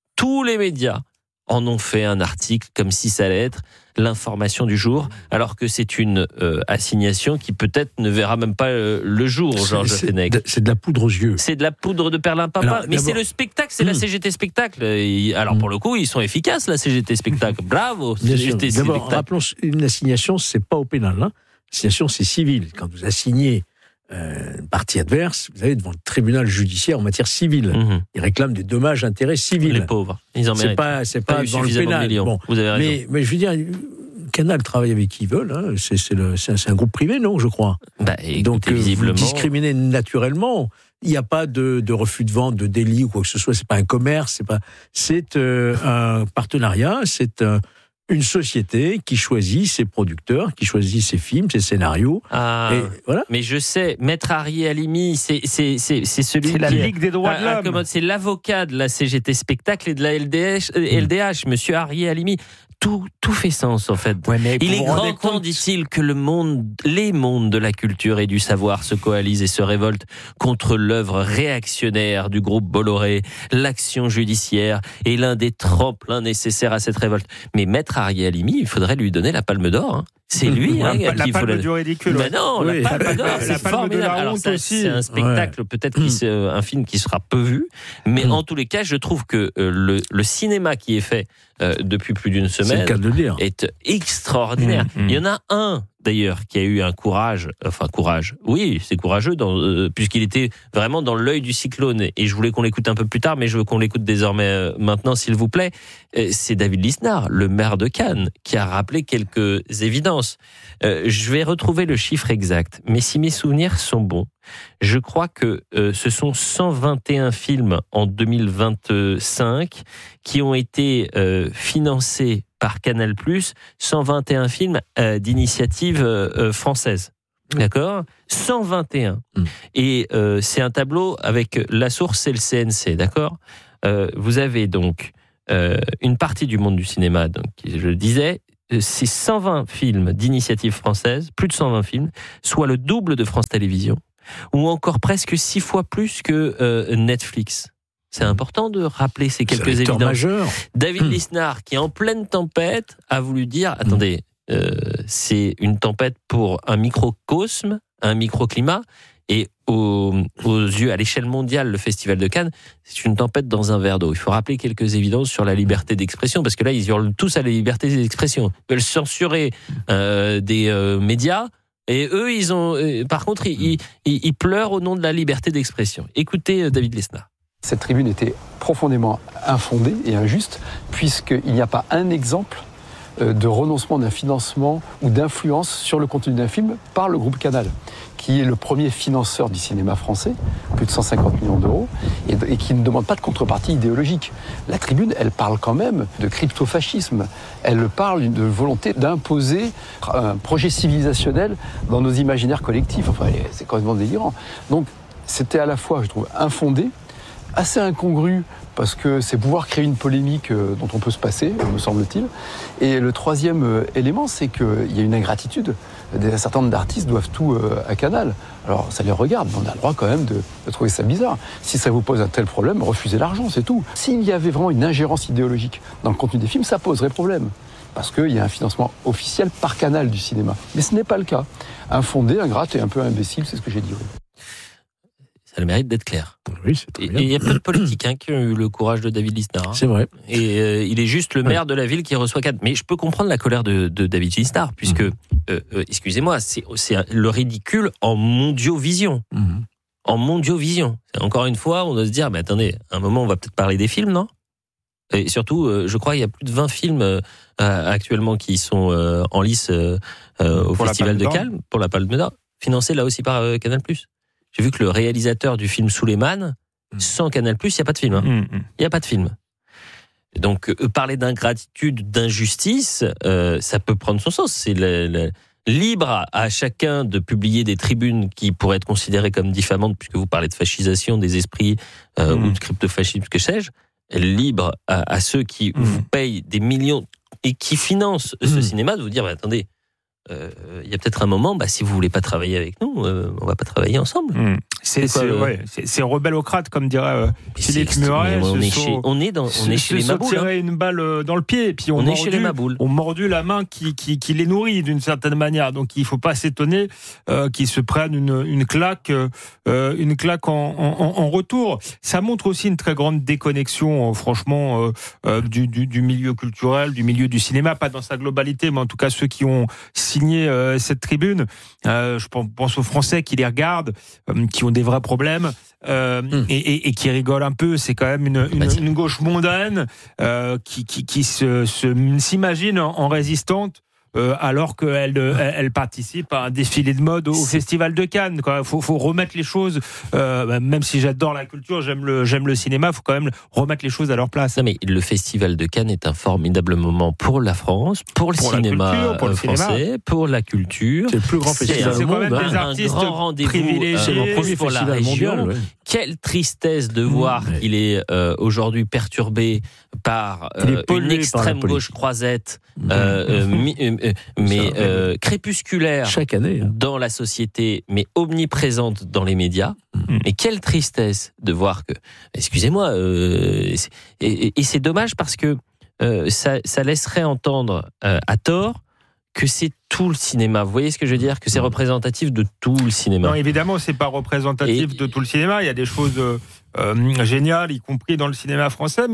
en ont fait un article comme si ça allait être l'information du jour, alors que c'est une assignation qui peut-être ne verra même pas le jour, Georges Fenech. C'est de la poudre aux yeux. C'est de la poudre de perlimpinpin. Mais c'est le spectacle, c'est la CGT Spectacle. Alors pour le coup, ils sont efficaces, la CGT Spectacle. Bravo, CGT Spectacle. D'abord, rappelons, une assignation, c'est pas au pénal. L'assignation, c'est civil. Quand vous assignez une partie adverse, vous allez devant le tribunal judiciaire en matière civile. Ils réclament des dommages-intérêts civils. Les pauvres, ils en méritent. C'est pas devant le pénal. Bon. Vous avez raison. Mais je veux dire, Canal travaille avec qui ils veulent. C'est un groupe privé, non, je crois. Écoutez, donc, visiblement, vous discriminez naturellement. Il n'y a pas de refus de vente, de délit ou quoi que ce soit. C'est pas un commerce. C'est un partenariat. C'est une société qui choisit ses producteurs, qui choisit ses films, ses scénarios. Et voilà. Mais je sais, Maître Harry Halimi, c'est celui c'est la Ligue des droits de l'homme. C'est l'avocat de la CGT Spectacle et de la LDH, Monsieur Harry Halimi. Tout fait sens, en fait. Ouais, il est grand temps, dit-il, que les mondes de la culture et du savoir se coalisent et se révoltent contre l'œuvre réactionnaire du groupe Bolloré. L'action judiciaire est l'un des tremplins nécessaires à cette révolte. Mais Maître Harry Halimi, il faudrait lui donner la Palme d'Or. C'est lui la Palme du ridicule. Mais non, oui. La Palme d'Or, c'est formidable. Alors c'est un spectacle, peut-être un film qui sera peu vu, mais en tous les cas, je trouve que le cinéma qui est fait depuis plus d'une semaine c'est le cas de le dire. est extraordinaire. Il y en a un d'ailleurs, qui a eu un courage, oui, c'est courageux, puisqu'il était vraiment dans l'œil du cyclone, et je voulais qu'on l'écoute un peu plus tard, mais je veux qu'on l'écoute désormais maintenant, s'il vous plaît. C'est David Lisnard, le maire de Cannes, qui a rappelé quelques évidences. Je vais retrouver le chiffre exact, mais si mes souvenirs sont bons, je crois que ce sont 121 films en 2025 qui ont été financés par Canal+, 121 films d'initiative française. D'accord ? 121. Et c'est un tableau avec la source, c'est le CNC, d'accord ? Vous avez donc une partie du monde du cinéma, donc, je le disais, c'est 120 films d'initiative française, plus de 120 films, soit le double de France Télévisions, ou encore presque 6 fois plus que Netflix. C'est important de rappeler ces quelques évidences. Majeur. David Lisnard, qui est en pleine tempête, a voulu dire, attendez, c'est une tempête pour un microcosme, un microclimat, et aux yeux, à l'échelle mondiale, le Festival de Cannes, c'est une tempête dans un verre d'eau. Il faut rappeler quelques évidences sur la liberté d'expression, parce que là, ils hurlent tous à la liberté d'expression. Ils veulent censurer des médias, et eux, par contre, ils pleurent au nom de la liberté d'expression. Écoutez David Lisnard. Cette tribune était profondément infondée et injuste, puisqu'il n'y a pas un exemple de renoncement d'un financement ou d'influence sur le contenu d'un film par le groupe Canal, qui est le premier financeur du cinéma français, plus de 150 millions d'euros, et qui ne demande pas de contrepartie idéologique. La tribune, elle parle quand même de crypto-fascisme. Elle parle de volonté d'imposer un projet civilisationnel dans nos imaginaires collectifs. Enfin, c'est complètement délirant. Donc, c'était à la fois, je trouve, infondé, assez incongru, parce que c'est pouvoir créer une polémique dont on peut se passer, me semble-t-il. Et le troisième élément, c'est qu'il y a une ingratitude. Un certain nombre d'artistes doivent tout à Canal. Alors, ça les regarde, mais on a le droit quand même de trouver ça bizarre. Si ça vous pose un tel problème, refusez l'argent, c'est tout. S'il y avait vraiment une ingérence idéologique dans le contenu des films, ça poserait problème. Parce qu'il y a un financement officiel par Canal du cinéma. Mais ce n'est pas le cas. Infondé, ingrate et un peu imbécile, c'est ce que j'ai dit. Oui. Ça a le mérite d'être clair. Oui, c'est très bien. Et il y a peu de politiques qui ont eu le courage de David Lisnard. C'est vrai. Et il est juste le maire de la ville qui reçoit Cannes. Mais je peux comprendre la colère de David Lisnard, puisque, excusez-moi, c'est le ridicule en mondiovision. En mondiovision. Encore une fois, on doit se dire, mais attendez, à un moment, on va peut-être parler des films, non ? Et surtout, je crois qu'il y a plus de 20 films actuellement qui sont en lice au Festival de Cannes, pour la Palme d'Or, financés là aussi par Canal+. J'ai vu que le réalisateur du film Souleymane, sans Canal+, il n'y a pas de film. Il n'y a pas de film. Donc, parler d'ingratitude, d'injustice, ça peut prendre son sens. C'est libre à chacun de publier des tribunes qui pourraient être considérées comme diffamantes, puisque vous parlez de fascisation des esprits ou de crypto-fascisme, que sais-je. Libre à ceux qui vous payent des millions et qui financent ce cinéma de vous dire, attendez, il y a peut-être un moment, si vous voulez pas travailler avec nous, on va pas travailler ensemble. C'est rebellocrate, comme dirait Philippe Muret. On est chez les maboules. Tirer une balle dans le pied, et puis on est chez les maboules. On mordu la main qui les nourrit d'une certaine manière. Donc il faut pas s'étonner qu'ils se prennent une claque en retour. Ça montre aussi une très grande déconnexion, franchement, du milieu culturel, du milieu du cinéma, pas dans sa globalité, mais en tout cas ceux qui ont signé cette tribune. Je pense aux Français qui les regardent, qui ont des vrais problèmes et qui rigolent un peu. C'est quand même une gauche mondaine qui s'imagine en résistante alors qu'elle participe à un défilé de mode au Festival de Cannes. Il faut remettre les choses, même si j'adore la culture, j'aime le cinéma, il faut quand même remettre les choses à leur place. Non, mais le Festival de Cannes est un formidable moment pour la France, pour le cinéma français, pour la culture. C'est le plus grand festival au monde. C'est quand même des artistes un grand rendez-vous privilégiés pour la région. Mondial, ouais. Quelle tristesse de voir qu'il est aujourd'hui perturbé par une extrême gauche croisette, mais crépusculaire chaque année dans la société, mais omniprésente dans les médias. Et quelle tristesse de voir que, excusez-moi, et c'est dommage parce que ça laisserait entendre à tort que c'est tout le cinéma. Vous voyez ce que je veux dire ? Que c'est représentatif de tout le cinéma. Non, évidemment, c'est pas représentatif de tout le cinéma. Il y a des choses géniales, y compris dans le cinéma français, mais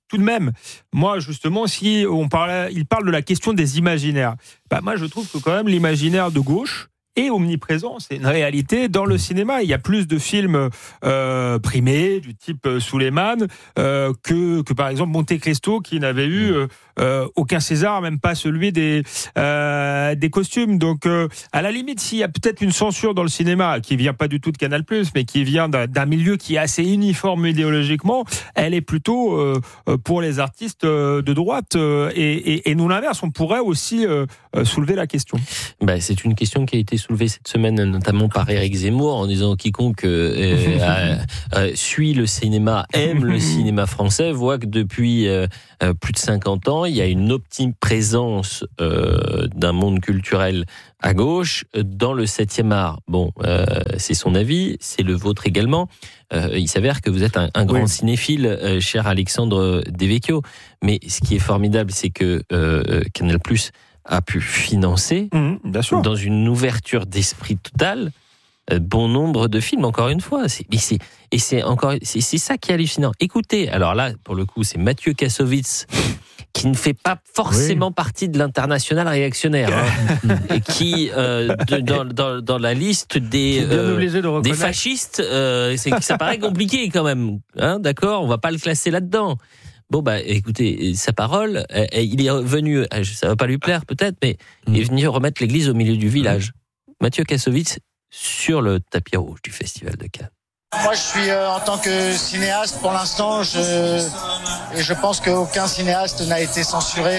tout de même, moi justement, si il parle de la question des imaginaires, moi je trouve que quand même l'imaginaire de gauche est omniprésent, c'est une réalité dans le cinéma. Il y a plus de films primés du type Souleymane que par exemple Monte Cristo, qui n'avait eu aucun César, même pas celui des costumes. Donc à la limite, s'il y a peut-être une censure dans le cinéma qui vient pas du tout de Canal+, mais qui vient d'un milieu qui est assez uniforme idéologiquement, elle est plutôt pour les artistes de droite, et nous l'inverse, on pourrait aussi soulever la question. C'est une question qui a été soulevée cette semaine notamment par Éric Zemmour, en disant quiconque suit le cinéma, aime le cinéma français, voit que depuis plus de 50 ans, il y a une omniprésence d'un monde culturel à gauche dans le 7e art. Bon, c'est son avis, c'est le vôtre également. Il s'avère que vous êtes un grand cinéphile, cher Alexandre Devecchio. Mais ce qui est formidable, c'est que Canal+ a pu financer, dans une ouverture d'esprit totale, bon nombre de films, encore une fois. C'est ça qui est hallucinant. Écoutez, alors là, pour le coup, c'est Mathieu Kassovitz, qui ne fait pas forcément partie de l'international réactionnaire, et qui, dans la liste des fascistes, ça paraît compliqué quand même. D'accord, on va pas le classer là-dedans. Bon, écoutez, sa parole, il est venu, ça va pas lui plaire peut-être, mais il est venu remettre l'église au milieu du village. Mathieu Kassovitz, sur le tapis rouge du Festival de Cannes. Moi, je suis en tant que cinéaste, pour l'instant, je pense qu'aucun cinéaste n'a été censuré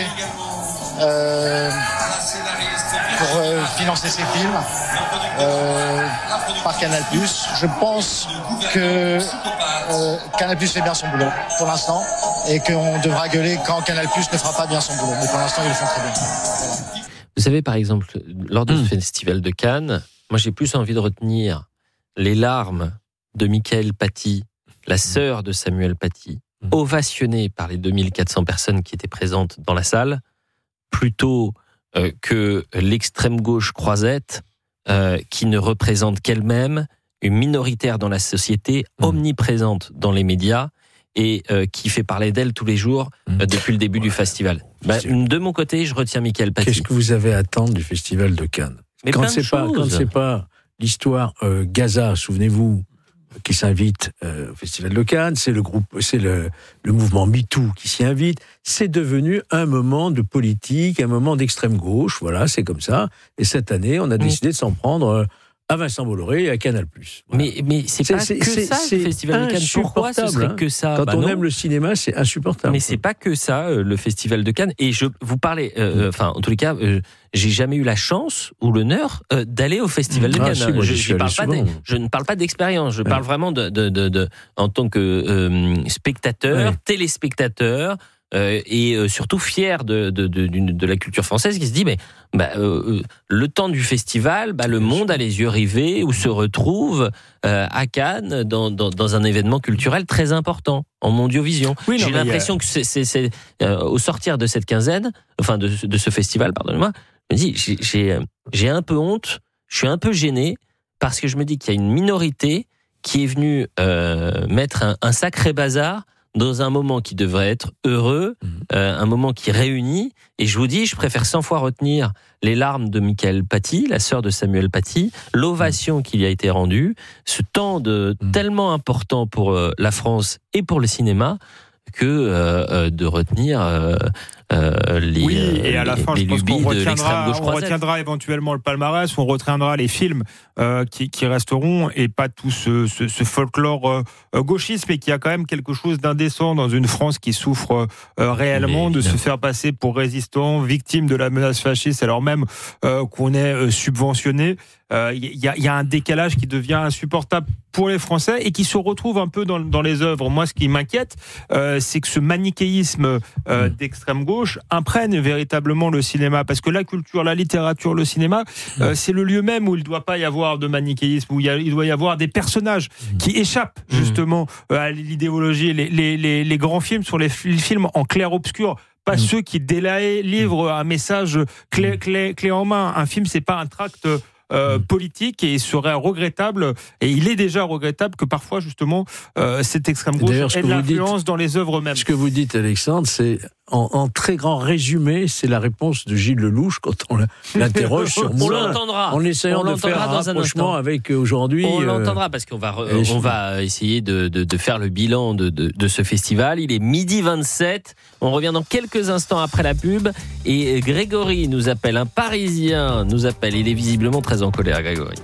pour financer ses films par Canal+. Je pense que Canal+ fait bien son boulot pour l'instant, et qu'on devra gueuler quand Canal+ ne fera pas bien son boulot. Mais pour l'instant, ils le font très bien. Voilà. Vous savez, par exemple, lors de ce Festival de Cannes, moi j'ai plus envie de retenir les larmes de Michael Paty, la sœur de Samuel Paty, ovationnée par les 2400 personnes qui étaient présentes dans la salle, plutôt que l'extrême gauche croisette, qui ne représente qu'elle-même, une minoritaire dans la société, omniprésente dans les médias, et qui fait parler d'elle tous les jours depuis le début du festival. De mon côté, je retiens Michael Paty. Qu'est-ce que vous avez à attendre du Festival de Cannes ? Quand c'est pas l'histoire Gaza, souvenez-vous, qui s'invite au Festival de Cannes, c'est le mouvement MeToo qui s'y invite. C'est devenu un moment de politique, un moment d'extrême gauche. Voilà, c'est comme ça. Et cette année, on a décidé de s'en prendre à Vincent Bolloré et à Canal+. Voilà. Mais c'est pas que ça, le Festival de Cannes. Pourquoi ce serait que ça ? Quand on aime le cinéma, c'est insupportable. Mais c'est pas que ça, le Festival de Cannes. Et vous parlez, en tous les cas, j'ai jamais eu la chance ou l'honneur d'aller au Festival de Cannes. Je ne parle pas d'expérience, je parle vraiment en tant que spectateur, téléspectateur, et surtout fier de la culture française, qui se dit le temps du festival, le monde a les yeux rivés, ou se retrouve à Cannes dans un événement culturel très important en Mondiovision. J'ai l'impression que c'est au sortir de cette quinzaine, enfin de ce festival, pardonnez-moi, je me dis j'ai un peu honte, je suis un peu gêné, parce que je me dis qu'il y a une minorité qui est venue mettre un sacré bazar dans un moment qui devrait être heureux, un moment qui réunit. Et je vous dis, je préfère 100 fois retenir les larmes de Michael Paty, la sœur de Samuel Paty, l'ovation qui lui a été rendue, ce temps tellement important pour la France et pour le cinéma, que de retenir et à la fin, je pense qu'on retiendra éventuellement le palmarès, on retiendra les films qui resteront, et pas tout ce folklore gauchiste, mais qui a quand même quelque chose d'indécent dans une France qui souffre réellement de se faire passer pour résistant, victime de la menace fasciste, alors même qu'on est subventionné. Il y a un décalage qui devient insupportable pour les Français, et qui se retrouve un peu dans les œuvres. Moi, ce qui m'inquiète, c'est que ce manichéisme d'extrême gauche imprègne véritablement le cinéma, parce que la culture, la littérature, le cinéma, c'est le lieu même où il ne doit pas y avoir de manichéisme, où il doit y avoir des personnages qui échappent justement à l'idéologie. Les grands films sont les films en clair-obscur, pas ceux qui délivrent un message clé en main. Un film, c'est pas un tract politique et il serait regrettable, et il est déjà regrettable que parfois justement cette extrême gauche ait de l'influence dans les œuvres mêmes. Ce que vous dites, Alexandre, c'est en très grand résumé, c'est la réponse de Gilles Lelouch quand on l'interroge sur Moulin. On l'entendra. En essayant de faire un rapprochement avec aujourd'hui. On l'entendra parce qu'on va essayer de faire le bilan de ce festival. Il est 12h27. On revient dans quelques instants après la pub. Et Grégory nous appelle, un Parisien nous appelle. Il est visiblement très en colère, Grégory.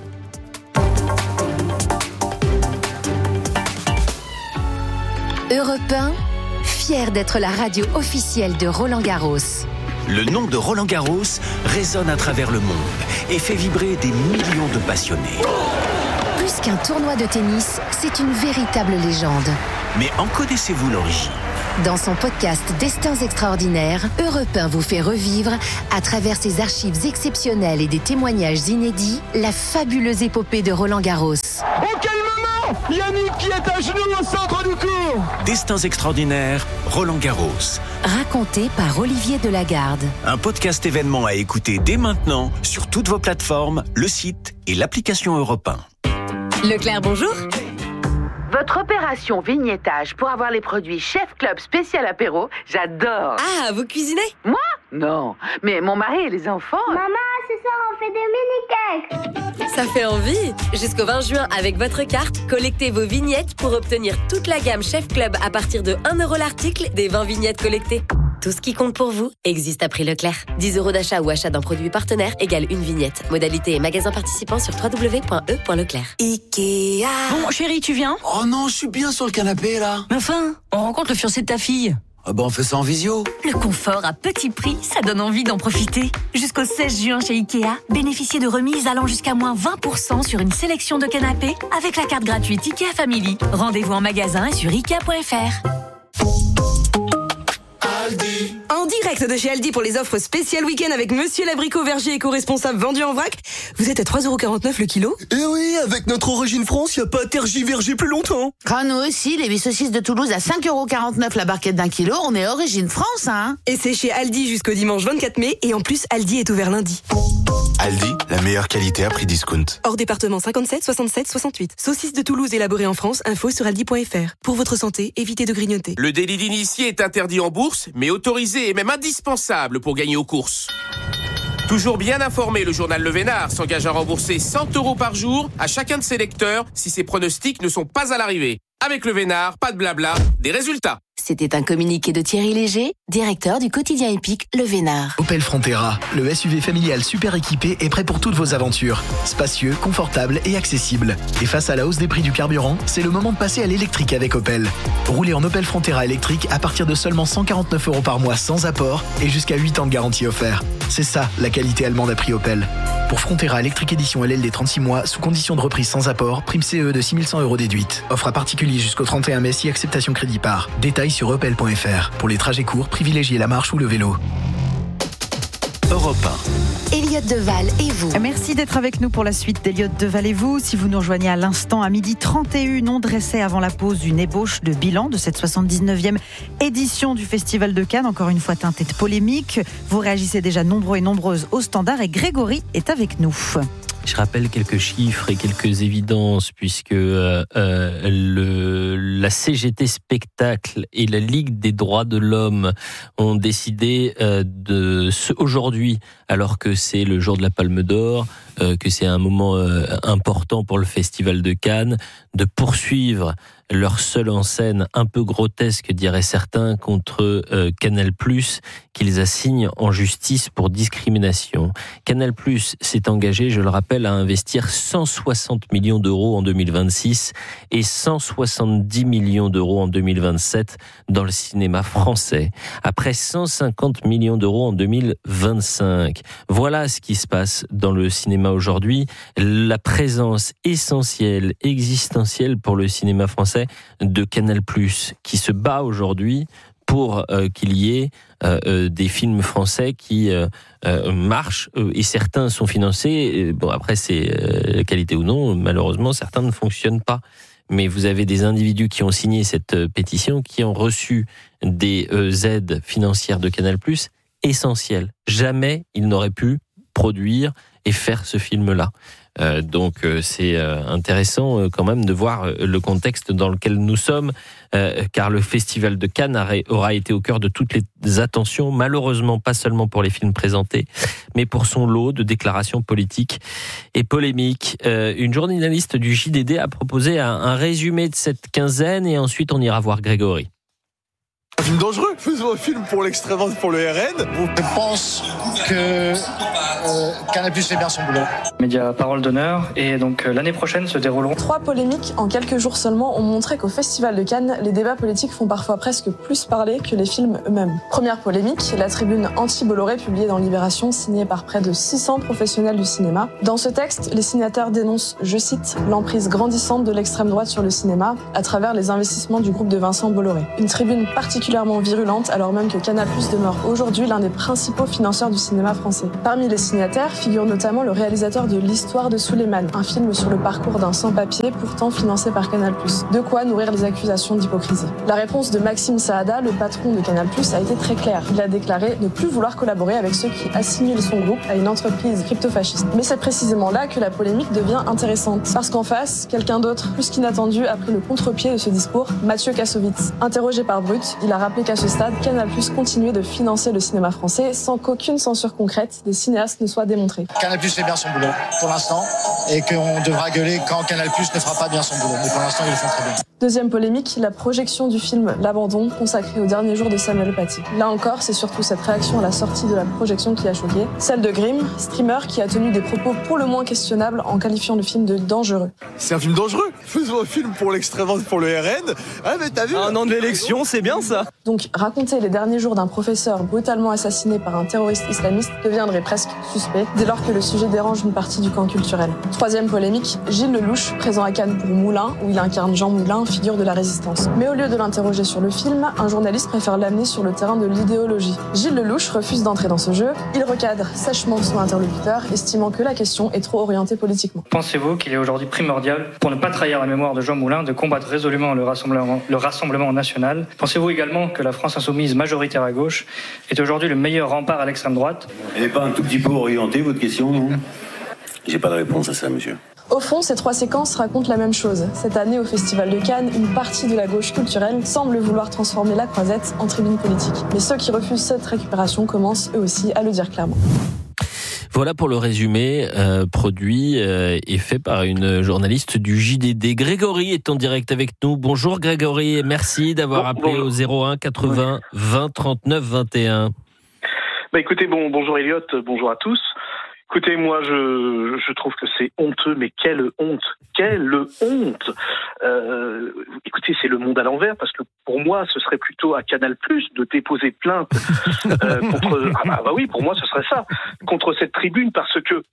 Europe 1, fier d'être la radio officielle de Roland-Garros. Le nom de Roland-Garros résonne à travers le monde et fait vibrer des millions de passionnés. Plus qu'un tournoi de tennis, c'est une véritable légende. Mais en connaissez-vous l'origine ? Dans son podcast Destins extraordinaires, Europe 1 vous fait revivre, à travers ses archives exceptionnelles et des témoignages inédits, la fabuleuse épopée de Roland-Garros. Oh, quel moment ! Yannick qui est à genoux au centre du court. Destins extraordinaires, Roland-Garros. Raconté par Olivier Delagarde. Un podcast événement à écouter dès maintenant sur toutes vos plateformes, le site et l'application Europe 1. Leclerc, bonjour. Votre opération vignettage pour avoir les produits Chef Club spécial apéro, j'adore. Ah, vous cuisinez ? Moi ? Non, mais mon mari et les enfants... Maman, ce soir on fait des mini-cakes. Ça fait envie. Jusqu'au 20 juin, avec votre carte, collectez vos vignettes pour obtenir toute la gamme Chef Club à partir de 1 € l'article des 20 vignettes collectées. Tout ce qui compte pour vous existe à prix Leclerc. 10 € d'achat ou achat d'un produit partenaire égale une vignette. Modalité et magasin participant sur www.e.leclerc. Ikea. Bon, chérie, tu viens ? Oh non, je suis bien sur le canapé, là. Mais enfin, on rencontre le fiancé de ta fille. Ah bah on fait ça en visio. Le confort à petit prix, ça donne envie d'en profiter. Jusqu'au 16 juin chez Ikea, bénéficiez de remises allant jusqu'à moins 20% sur une sélection de canapés avec la carte gratuite Ikea Family. Rendez-vous en magasin et sur Ikea.fr. En direct de chez Aldi pour les offres spéciales week-end avec Monsieur l'Abricot Verger éco-responsable vendu en vrac. Vous êtes à 3,49 € le kilo. Eh oui, avec notre origine France, y a pas à tergiverger plus longtemps. Ah, nous aussi, les 8 saucisses de Toulouse à 5,49 € la barquette d'1 kilo, on est origine France, hein. Et c'est chez Aldi jusqu'au dimanche 24 mai, et en plus, Aldi est ouvert lundi. Aldi, la meilleure qualité à prix discount. Hors département 57, 67, 68. Saucisses de Toulouse élaborées en France, info sur aldi.fr. Pour votre santé, évitez de grignoter. Le délit d'initié est interdit en bourse, mais autorisé et même indispensable pour gagner aux courses. Toujours bien informé, le journal Le Vénard s'engage à rembourser 100 € par jour à chacun de ses lecteurs si ses pronostics ne sont pas à l'arrivée. Avec Le Vénard, pas de blabla, des résultats. C'était un communiqué de Thierry Léger, directeur du quotidien épique Le Vénard. Opel Frontera, le SUV familial super équipé est prêt pour toutes vos aventures. Spacieux, confortable et accessible. Et face à la hausse des prix du carburant, c'est le moment de passer à l'électrique avec Opel. Roulez en Opel Frontera électrique à partir de seulement 149 € par mois sans apport et jusqu'à 8 ans de garantie offert. C'est ça, la qualité allemande à prix Opel. Pour Frontera électrique édition LL des 36 mois, sous condition de reprise sans apport, prime CE de 6 100 € déduite. Offre à particulier jusqu'au 31 mai si acceptation crédit par. Détails sur opel.fr. Pour les trajets courts, privilégiez la marche ou le vélo. Europe 1. Elliot Deval et vous. Merci d'être avec nous pour la suite d'Elliot Deval et vous. Si vous nous rejoignez à l'instant, à 12h31, on dressait avant la pause une ébauche de bilan de cette 79e édition du Festival de Cannes, encore une fois teintée de polémique. Vous réagissez déjà nombreux et nombreuses au standard et Grégory est avec nous. Je rappelle quelques chiffres et quelques évidences puisque la CGT Spectacle et la Ligue des droits de l'homme ont décidé aujourd'hui, alors que c'est le jour de la Palme d'Or, que c'est un moment important pour le Festival de Cannes, de poursuivre leur seule en scène un peu grotesque, diraient certains, contre Canal+, qu'ils assignent en justice pour discrimination. Canal+ s'est engagé, je le rappelle, à investir 160 millions d'euros en 2026 et 170 millions d'euros en 2027 dans le cinéma français, après 150 millions d'euros en 2025. Voilà ce qui se passe dans le cinéma aujourd'hui. La présence essentielle, existentielle pour le cinéma français de Canal+, qui se bat aujourd'hui pour qu'il y ait des films français qui marchent, et certains sont financés. Bon, après, c'est la qualité ou non, malheureusement, certains ne fonctionnent pas. Mais vous avez des individus qui ont signé cette pétition, qui ont reçu des aides financières de Canal+, essentielles. Jamais ils n'auraient pu produire et faire ce film-là. Donc c'est intéressant quand même de voir le contexte dans lequel nous sommes, car le Festival de Cannes aura été au cœur de toutes les attentions, malheureusement pas seulement pour les films présentés, mais pour son lot de déclarations politiques et polémiques. Une journaliste du JDD a proposé un résumé de cette quinzaine et ensuite on ira voir Grégory. Un film dangereux, faisons un film pour l'extrême droite, pour le RN. Je pense que Canal+ fait bien son boulot. Média Parole d'honneur, et donc l'année prochaine se dérouleront 3 polémiques en quelques jours seulement ont montré qu'au Festival de Cannes, les débats politiques font parfois presque plus parler que les films eux-mêmes. Première polémique, la tribune anti-Bolloré publiée dans Libération, signée par près de 600 professionnels du cinéma. Dans ce texte, les signataires dénoncent, je cite, l'emprise grandissante de l'extrême droite sur le cinéma à travers les investissements du groupe de Vincent Bolloré. Une tribune particulièrement virulente alors même que Canal+ demeure aujourd'hui l'un des principaux financeurs du cinéma français. Parmi les signataires figure notamment le réalisateur de L'Histoire de Souleymane, un film sur le parcours d'un sans-papier pourtant financé par Canal+. De quoi nourrir les accusations d'hypocrisie. La réponse de Maxime Saada, le patron de Canal+, a été très claire. Il a déclaré ne plus vouloir collaborer avec ceux qui assimilent son groupe à une entreprise crypto-fasciste. Mais c'est précisément là que la polémique devient intéressante. Parce qu'en face, quelqu'un d'autre, plus qu'inattendu, a pris le contre-pied de ce discours, Mathieu Kassovitz. Interrogé par Brut, il a rappelé qu'à ce stade, Canal+ continuait de financer le cinéma français sans qu'aucune censure concrète des cinéastes ne soit démontrée. Canal+ fait bien son boulot pour l'instant et qu'on devra gueuler quand Canal+ ne fera pas bien son boulot. Mais pour l'instant, ils le font très bien. Deuxième polémique, la projection du film L'Abandon, consacré au dernier jour de Samuel Paty. Là encore, c'est surtout cette réaction à la sortie de la projection qui a choqué. Celle de Grimm, streamer qui a tenu des propos pour le moins questionnables en qualifiant le film de dangereux. C'est un film dangereux, faisons un film pour l'extrême droite, pour le RN. Ah mais t'as vu, un an de l'élection, c'est bien ça. Donc raconter les derniers jours d'un professeur brutalement assassiné par un terroriste islamiste deviendrait presque suspect dès lors que le sujet dérange une partie du camp culturel. Troisième polémique, Gilles Lelouch, présent à Cannes pour Moulin, où il incarne Jean Moulin, figure de la résistance. Mais au lieu de l'interroger sur le film, un journaliste préfère l'amener sur le terrain de l'idéologie. Gilles Lelouch refuse d'entrer dans ce jeu, il recadre sèchement son interlocuteur, estimant que la question est trop orientée politiquement. Pensez-vous qu'il est aujourd'hui primordial, pour ne pas trahir la mémoire de Jean Moulin, de combattre résolument le Rassemblement national? Pensez-vous également que la France insoumise majoritaire à gauche est aujourd'hui le meilleur rempart à l'extrême droite? Elle n'est pas un tout petit peu orientée, votre question, non? J'ai pas de réponse à ça, monsieur. Au fond, ces 3 séquences racontent la même chose. Cette année, au Festival de Cannes, une partie de la gauche culturelle semble vouloir transformer la Croisette en tribune politique. Mais ceux qui refusent cette récupération commencent eux aussi à le dire clairement. Voilà pour le résumé produit et fait par une journaliste du JDD. Grégory est en direct avec nous. Bonjour Grégory et merci d'avoir appelé au 01 80 20 39 21. Écoutez, bonjour Elliot, bonjour à tous. Écoutez, moi, je trouve que c'est honteux, mais quelle honte! Quelle honte! Écoutez, c'est le monde à l'envers, parce que pour moi, ce serait plutôt à Canal+ de déposer plainte contre... oui, pour moi, ce serait ça, contre cette tribune, parce que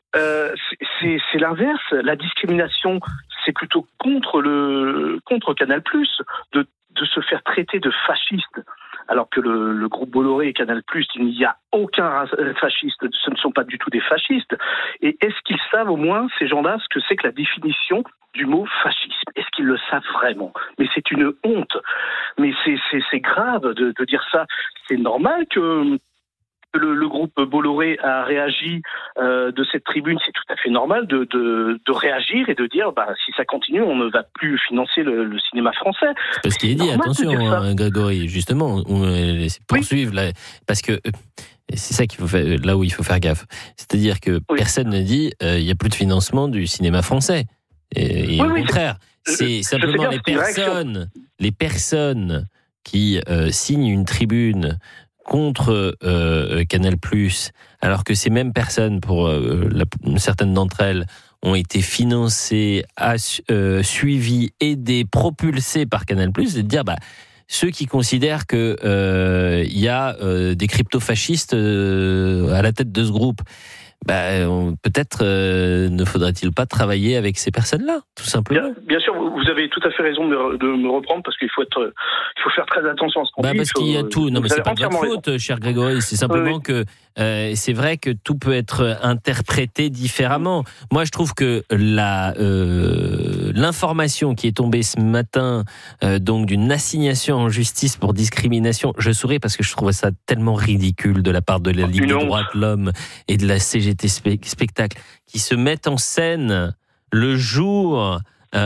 c'est l'inverse. La discrimination, c'est plutôt contre Canal+, de se faire traiter de fasciste. Alors que le groupe Bolloré et Canal+, il n'y a aucun fasciste, ce ne sont pas du tout des fascistes. Et est-ce qu'ils savent au moins, ces gens-là, ce que c'est que la définition du mot fascisme? Est-ce qu'ils le savent vraiment? Mais c'est une honte. Mais c'est grave de dire ça. C'est normal que le groupe Bolloré a réagi de cette tribune, c'est tout à fait normal de réagir et de dire si ça continue, on ne va plus financer le cinéma français. Parce qu'il est dit, attention Grégory, justement, poursuivre parce que c'est ça qu'il faut faire, là où il faut faire gaffe. C'est-à-dire que personne ne dit il n'y a plus de financement du cinéma français. Et au contraire, c'est simplement les personnes qui signent une tribune contre Canal+, alors que ces mêmes personnes, pour certaines d'entre elles, ont été financées, suivies, aidées, propulsées par Canal+, c'est de dire, ceux qui considèrent que y a des crypto-fascistes à la tête de ce groupe, peut-être ne faudrait-il pas travailler avec ces personnes-là, tout simplement. Bien sûr, vous avez tout à fait raison de me reprendre, parce qu'il faut faire très attention à ce qu'on dit. Parce qu'il y a tout. Non, mais c'est pas de votre faute, cher Grégory. C'est simplement que c'est vrai que tout peut être interprété différemment. Moi, je trouve que la l'information qui est tombée ce matin, donc d'une assignation en justice pour discrimination. Je souris parce que je trouve ça tellement ridicule de la part de la Ligue des droits de l'homme et de la CGT Spectacle qui se mettent en scène le jour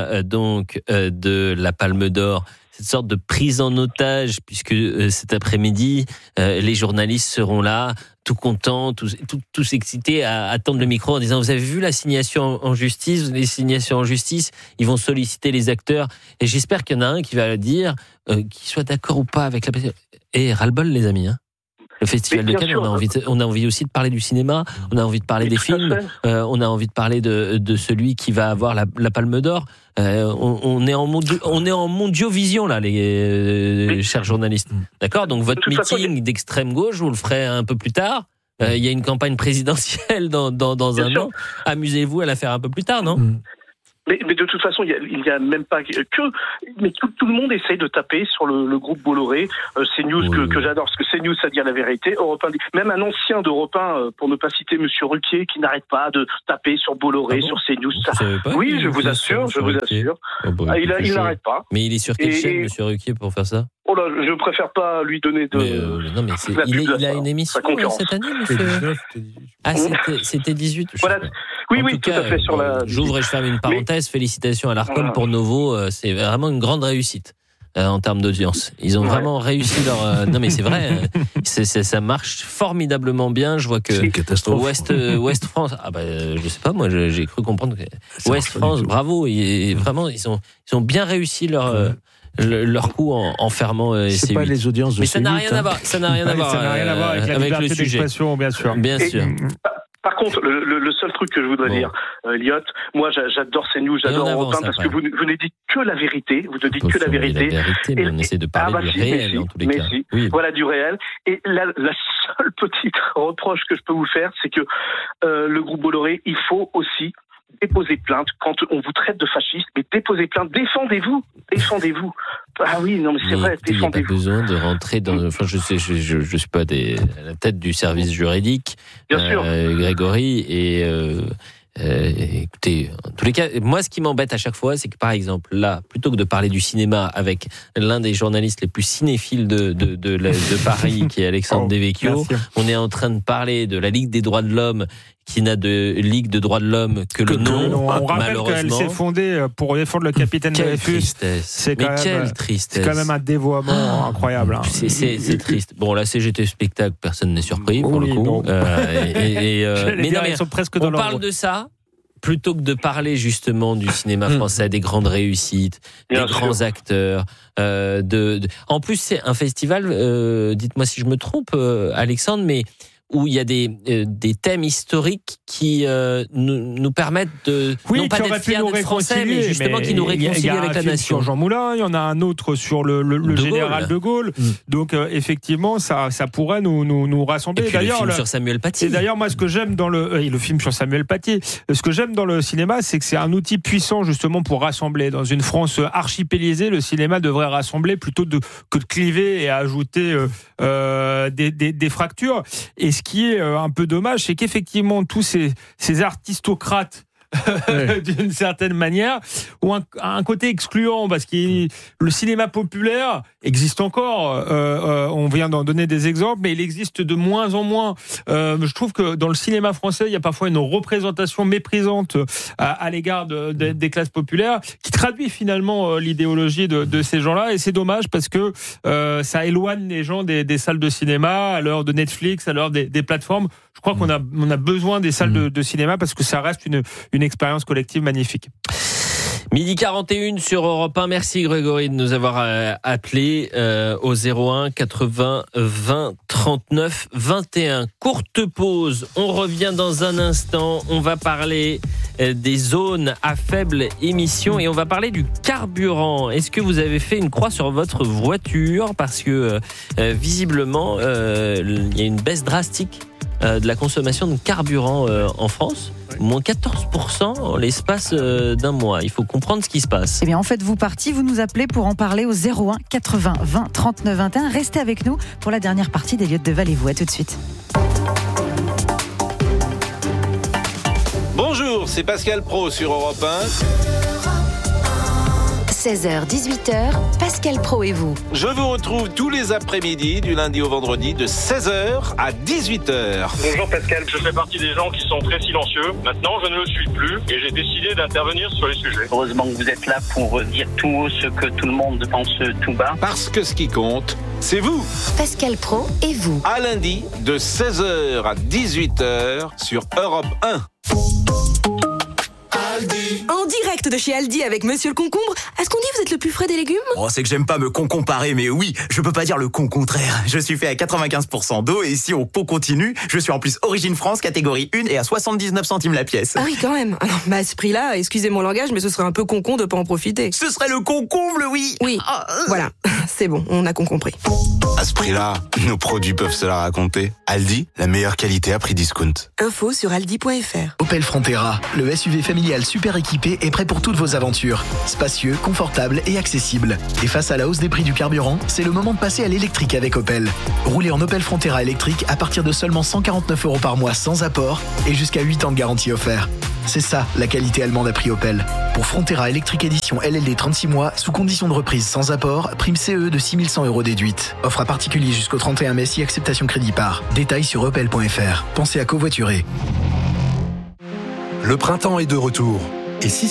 de la Palme d'Or. Cette sorte de prise en otage, puisque cet après-midi, les journalistes seront là, tout contents, tous excités à attendre le micro en disant « Vous avez vu l'assignation en justice ? Les assignations en justice, ils vont solliciter les acteurs. » Et j'espère qu'il y en a un qui va dire, qu'il soit d'accord ou pas avec la... Et ras-le-bol, les amis, hein. Le Festival de Cannes, on a envie aussi de parler du cinéma, on a envie de parler des films, on a envie de parler de celui qui va avoir la Palme d'Or. On est en mondiovision là, les chers journalistes. D'accord ? Donc votre meeting d'extrême gauche, vous le ferez un peu plus tard. Il y a une campagne présidentielle dans un an. Amusez-vous à la faire un peu plus tard, non ? Mais de toute façon, il y a même pas que... Mais tout le monde essaye de taper sur le groupe Bolloré. CNews, que j'adore, parce que CNews, ça dit la vérité. Europe 1, même un ancien d'Europe 1, pour ne pas citer Monsieur Ruquier, qui n'arrête pas de taper sur Bolloré, sur CNews. Oui, je vous assure. Il n'arrête pas. Mais il est sur quelle chaîne, Monsieur Ruquier, pour faire ça ? Oh là, je préfère pas lui donner de... non, mais il a une émission cette année, monsieur. C'était 18. Oui, tout à fait. J'ouvre et je ferme une parenthèse. Félicitations à l'Arcom pour Novo. C'est vraiment une grande réussite en termes d'audience. Ils ont vraiment réussi leur... Non, mais c'est vrai. Ça marche formidablement bien. Je vois que Ouest France... Ah je sais pas, moi, j'ai cru comprendre que Ouest France, bravo. Vraiment, ils ont bien réussi leur coup en fermant c'est pas les audiences de mais ça n'a rien à voir avec la liberté le sujet d'expression, bien sûr. Par contre, le seul truc que je voudrais dire, Elliot, moi j'adore CNews, j'adore Europe 1 parce que vous ne dites que la vérité, vous ne dites que la vérité. Mais on essaie de parler du réel en tous les cas. Voilà, du réel. Et la seule petite reproche que je peux vous faire, c'est que le groupe Bolloré, il faut aussi déposez plainte quand on vous traite de fasciste, mais déposez plainte, défendez-vous. Ah oui, non mais c'est vrai, défendez-vous. Il n'y a pas besoin de rentrer dans... Enfin, je suis pas à la tête du service juridique, bien sûr. Grégory, et écoutez, en tous les cas, moi ce qui m'embête à chaque fois, c'est que par exemple, là, plutôt que de parler du cinéma avec l'un des journalistes les plus cinéphiles de Paris, qui est Alexandre Devecchio, on est en train de parler de la Ligue des droits de l'homme, qui n'a de Ligue de droits de l'homme que le nom. On rappelle qu'elle s'est fondée pour défendre le capitaine Dreyfus. C'est quand même un dévoiement incroyable. C'est triste. Bon, la CGT Spectacle, personne n'est surpris pour le coup. On parle de ça plutôt que de parler justement du cinéma français, des grandes réussites, des grands acteurs. En plus, c'est un festival, dites-moi si je me trompe, Alexandre, mais où il y a des thèmes historiques qui nous permettent de non pas d'être fiers d'être français, mais justement qui nous réconcilient avec la nation. Sur Jean Moulin, il y en a un autre sur le général de Gaulle. Donc effectivement, ça pourrait nous rassembler. Et puis d'ailleurs, le film sur Samuel Paty. Et d'ailleurs, moi, ce que j'aime dans le film sur Samuel Paty, ce que j'aime dans le cinéma, c'est que c'est un outil puissant justement pour rassembler. Dans une France archipélisée, le cinéma devrait rassembler plutôt que de cliver et ajouter des fractures. Et ce qui est un peu dommage, c'est qu'effectivement tous ces artistocrates d'une certaine manière ont un côté excluant, parce que le cinéma populaire existe encore, on vient d'en donner des exemples, mais il existe de moins en moins. Je trouve que dans le cinéma français, il y a parfois une représentation méprisante à l'égard des classes populaires, qui traduit finalement l'idéologie de ces gens-là, et c'est dommage parce que ça éloigne les gens des salles de cinéma à l'heure de Netflix, à l'heure des plateformes. Je crois qu'on a besoin des salles de cinéma parce que ça reste une expérience collective magnifique. 12h41 sur Europe 1. Merci Grégory de nous avoir appelé au 01 80 20 39 21. Courte pause. On revient dans un instant. On va parler des zones à faible émission et on va parler du carburant. Est-ce que vous avez fait une croix sur votre voiture parce que visiblement il y a une baisse drastique de la consommation de carburant en France, moins 14% en l'espace d'un mois. Il faut comprendre ce qui se passe. Eh bien, en fait, vous nous appelez pour en parler au 01 80 20 39 21. Restez avec nous pour la dernière partie d'Elliot Deval et vous. À tout de suite. Bonjour, c'est Pascal Praud sur Europe 1. 16h-18h, Pascal Praud et vous. Je vous retrouve tous les après-midi, du lundi au vendredi, de 16h à 18h. Bonjour Pascal, je fais partie des gens qui sont très silencieux. Maintenant, je ne le suis plus et j'ai décidé d'intervenir sur les sujets. Heureusement que vous êtes là pour dire tout haut ce que tout le monde pense tout bas. Parce que ce qui compte, c'est vous. Pascal Praud et vous. À lundi, de 16h à 18h sur Europe 1. En direct de chez Aldi avec Monsieur le Concombre, est-ce qu'on dit vous êtes le plus frais des légumes ? Oh, c'est que j'aime pas me comparer, mais oui, je peux pas dire le contraire. Je suis fait à 95% d'eau et si on continue, je suis en plus Origine France, catégorie 1 et à 79 centimes la pièce. Ah oui, quand même. Alors, à ce prix-là, excusez mon langage, mais ce serait un peu con de pas en profiter. Ce serait le concomble, oui. Oui, voilà, c'est bon, on a compris. À ce prix-là, nos produits peuvent se la raconter. Aldi, la meilleure qualité à prix discount. Info sur aldi.fr. Opel Frontera, le SUV familial super équipé est prêt pour toutes vos aventures. Spacieux, confortable et accessible. Et face à la hausse des prix du carburant, c'est le moment de passer à l'électrique avec Opel. Roulez en Opel Frontera électrique à partir de seulement 149 € par mois sans apport et jusqu'à 8 ans de garantie offert. C'est ça, la qualité allemande à prix Opel. Pour Frontera électrique édition LLD 36 mois, sous condition de reprise sans apport, prime CE de 6100 € déduite. Offre à particulier jusqu'au 31 mai si acceptation crédit par. Détails sur opel.fr. Pensez à covoiturer. Le printemps est de retour. Et si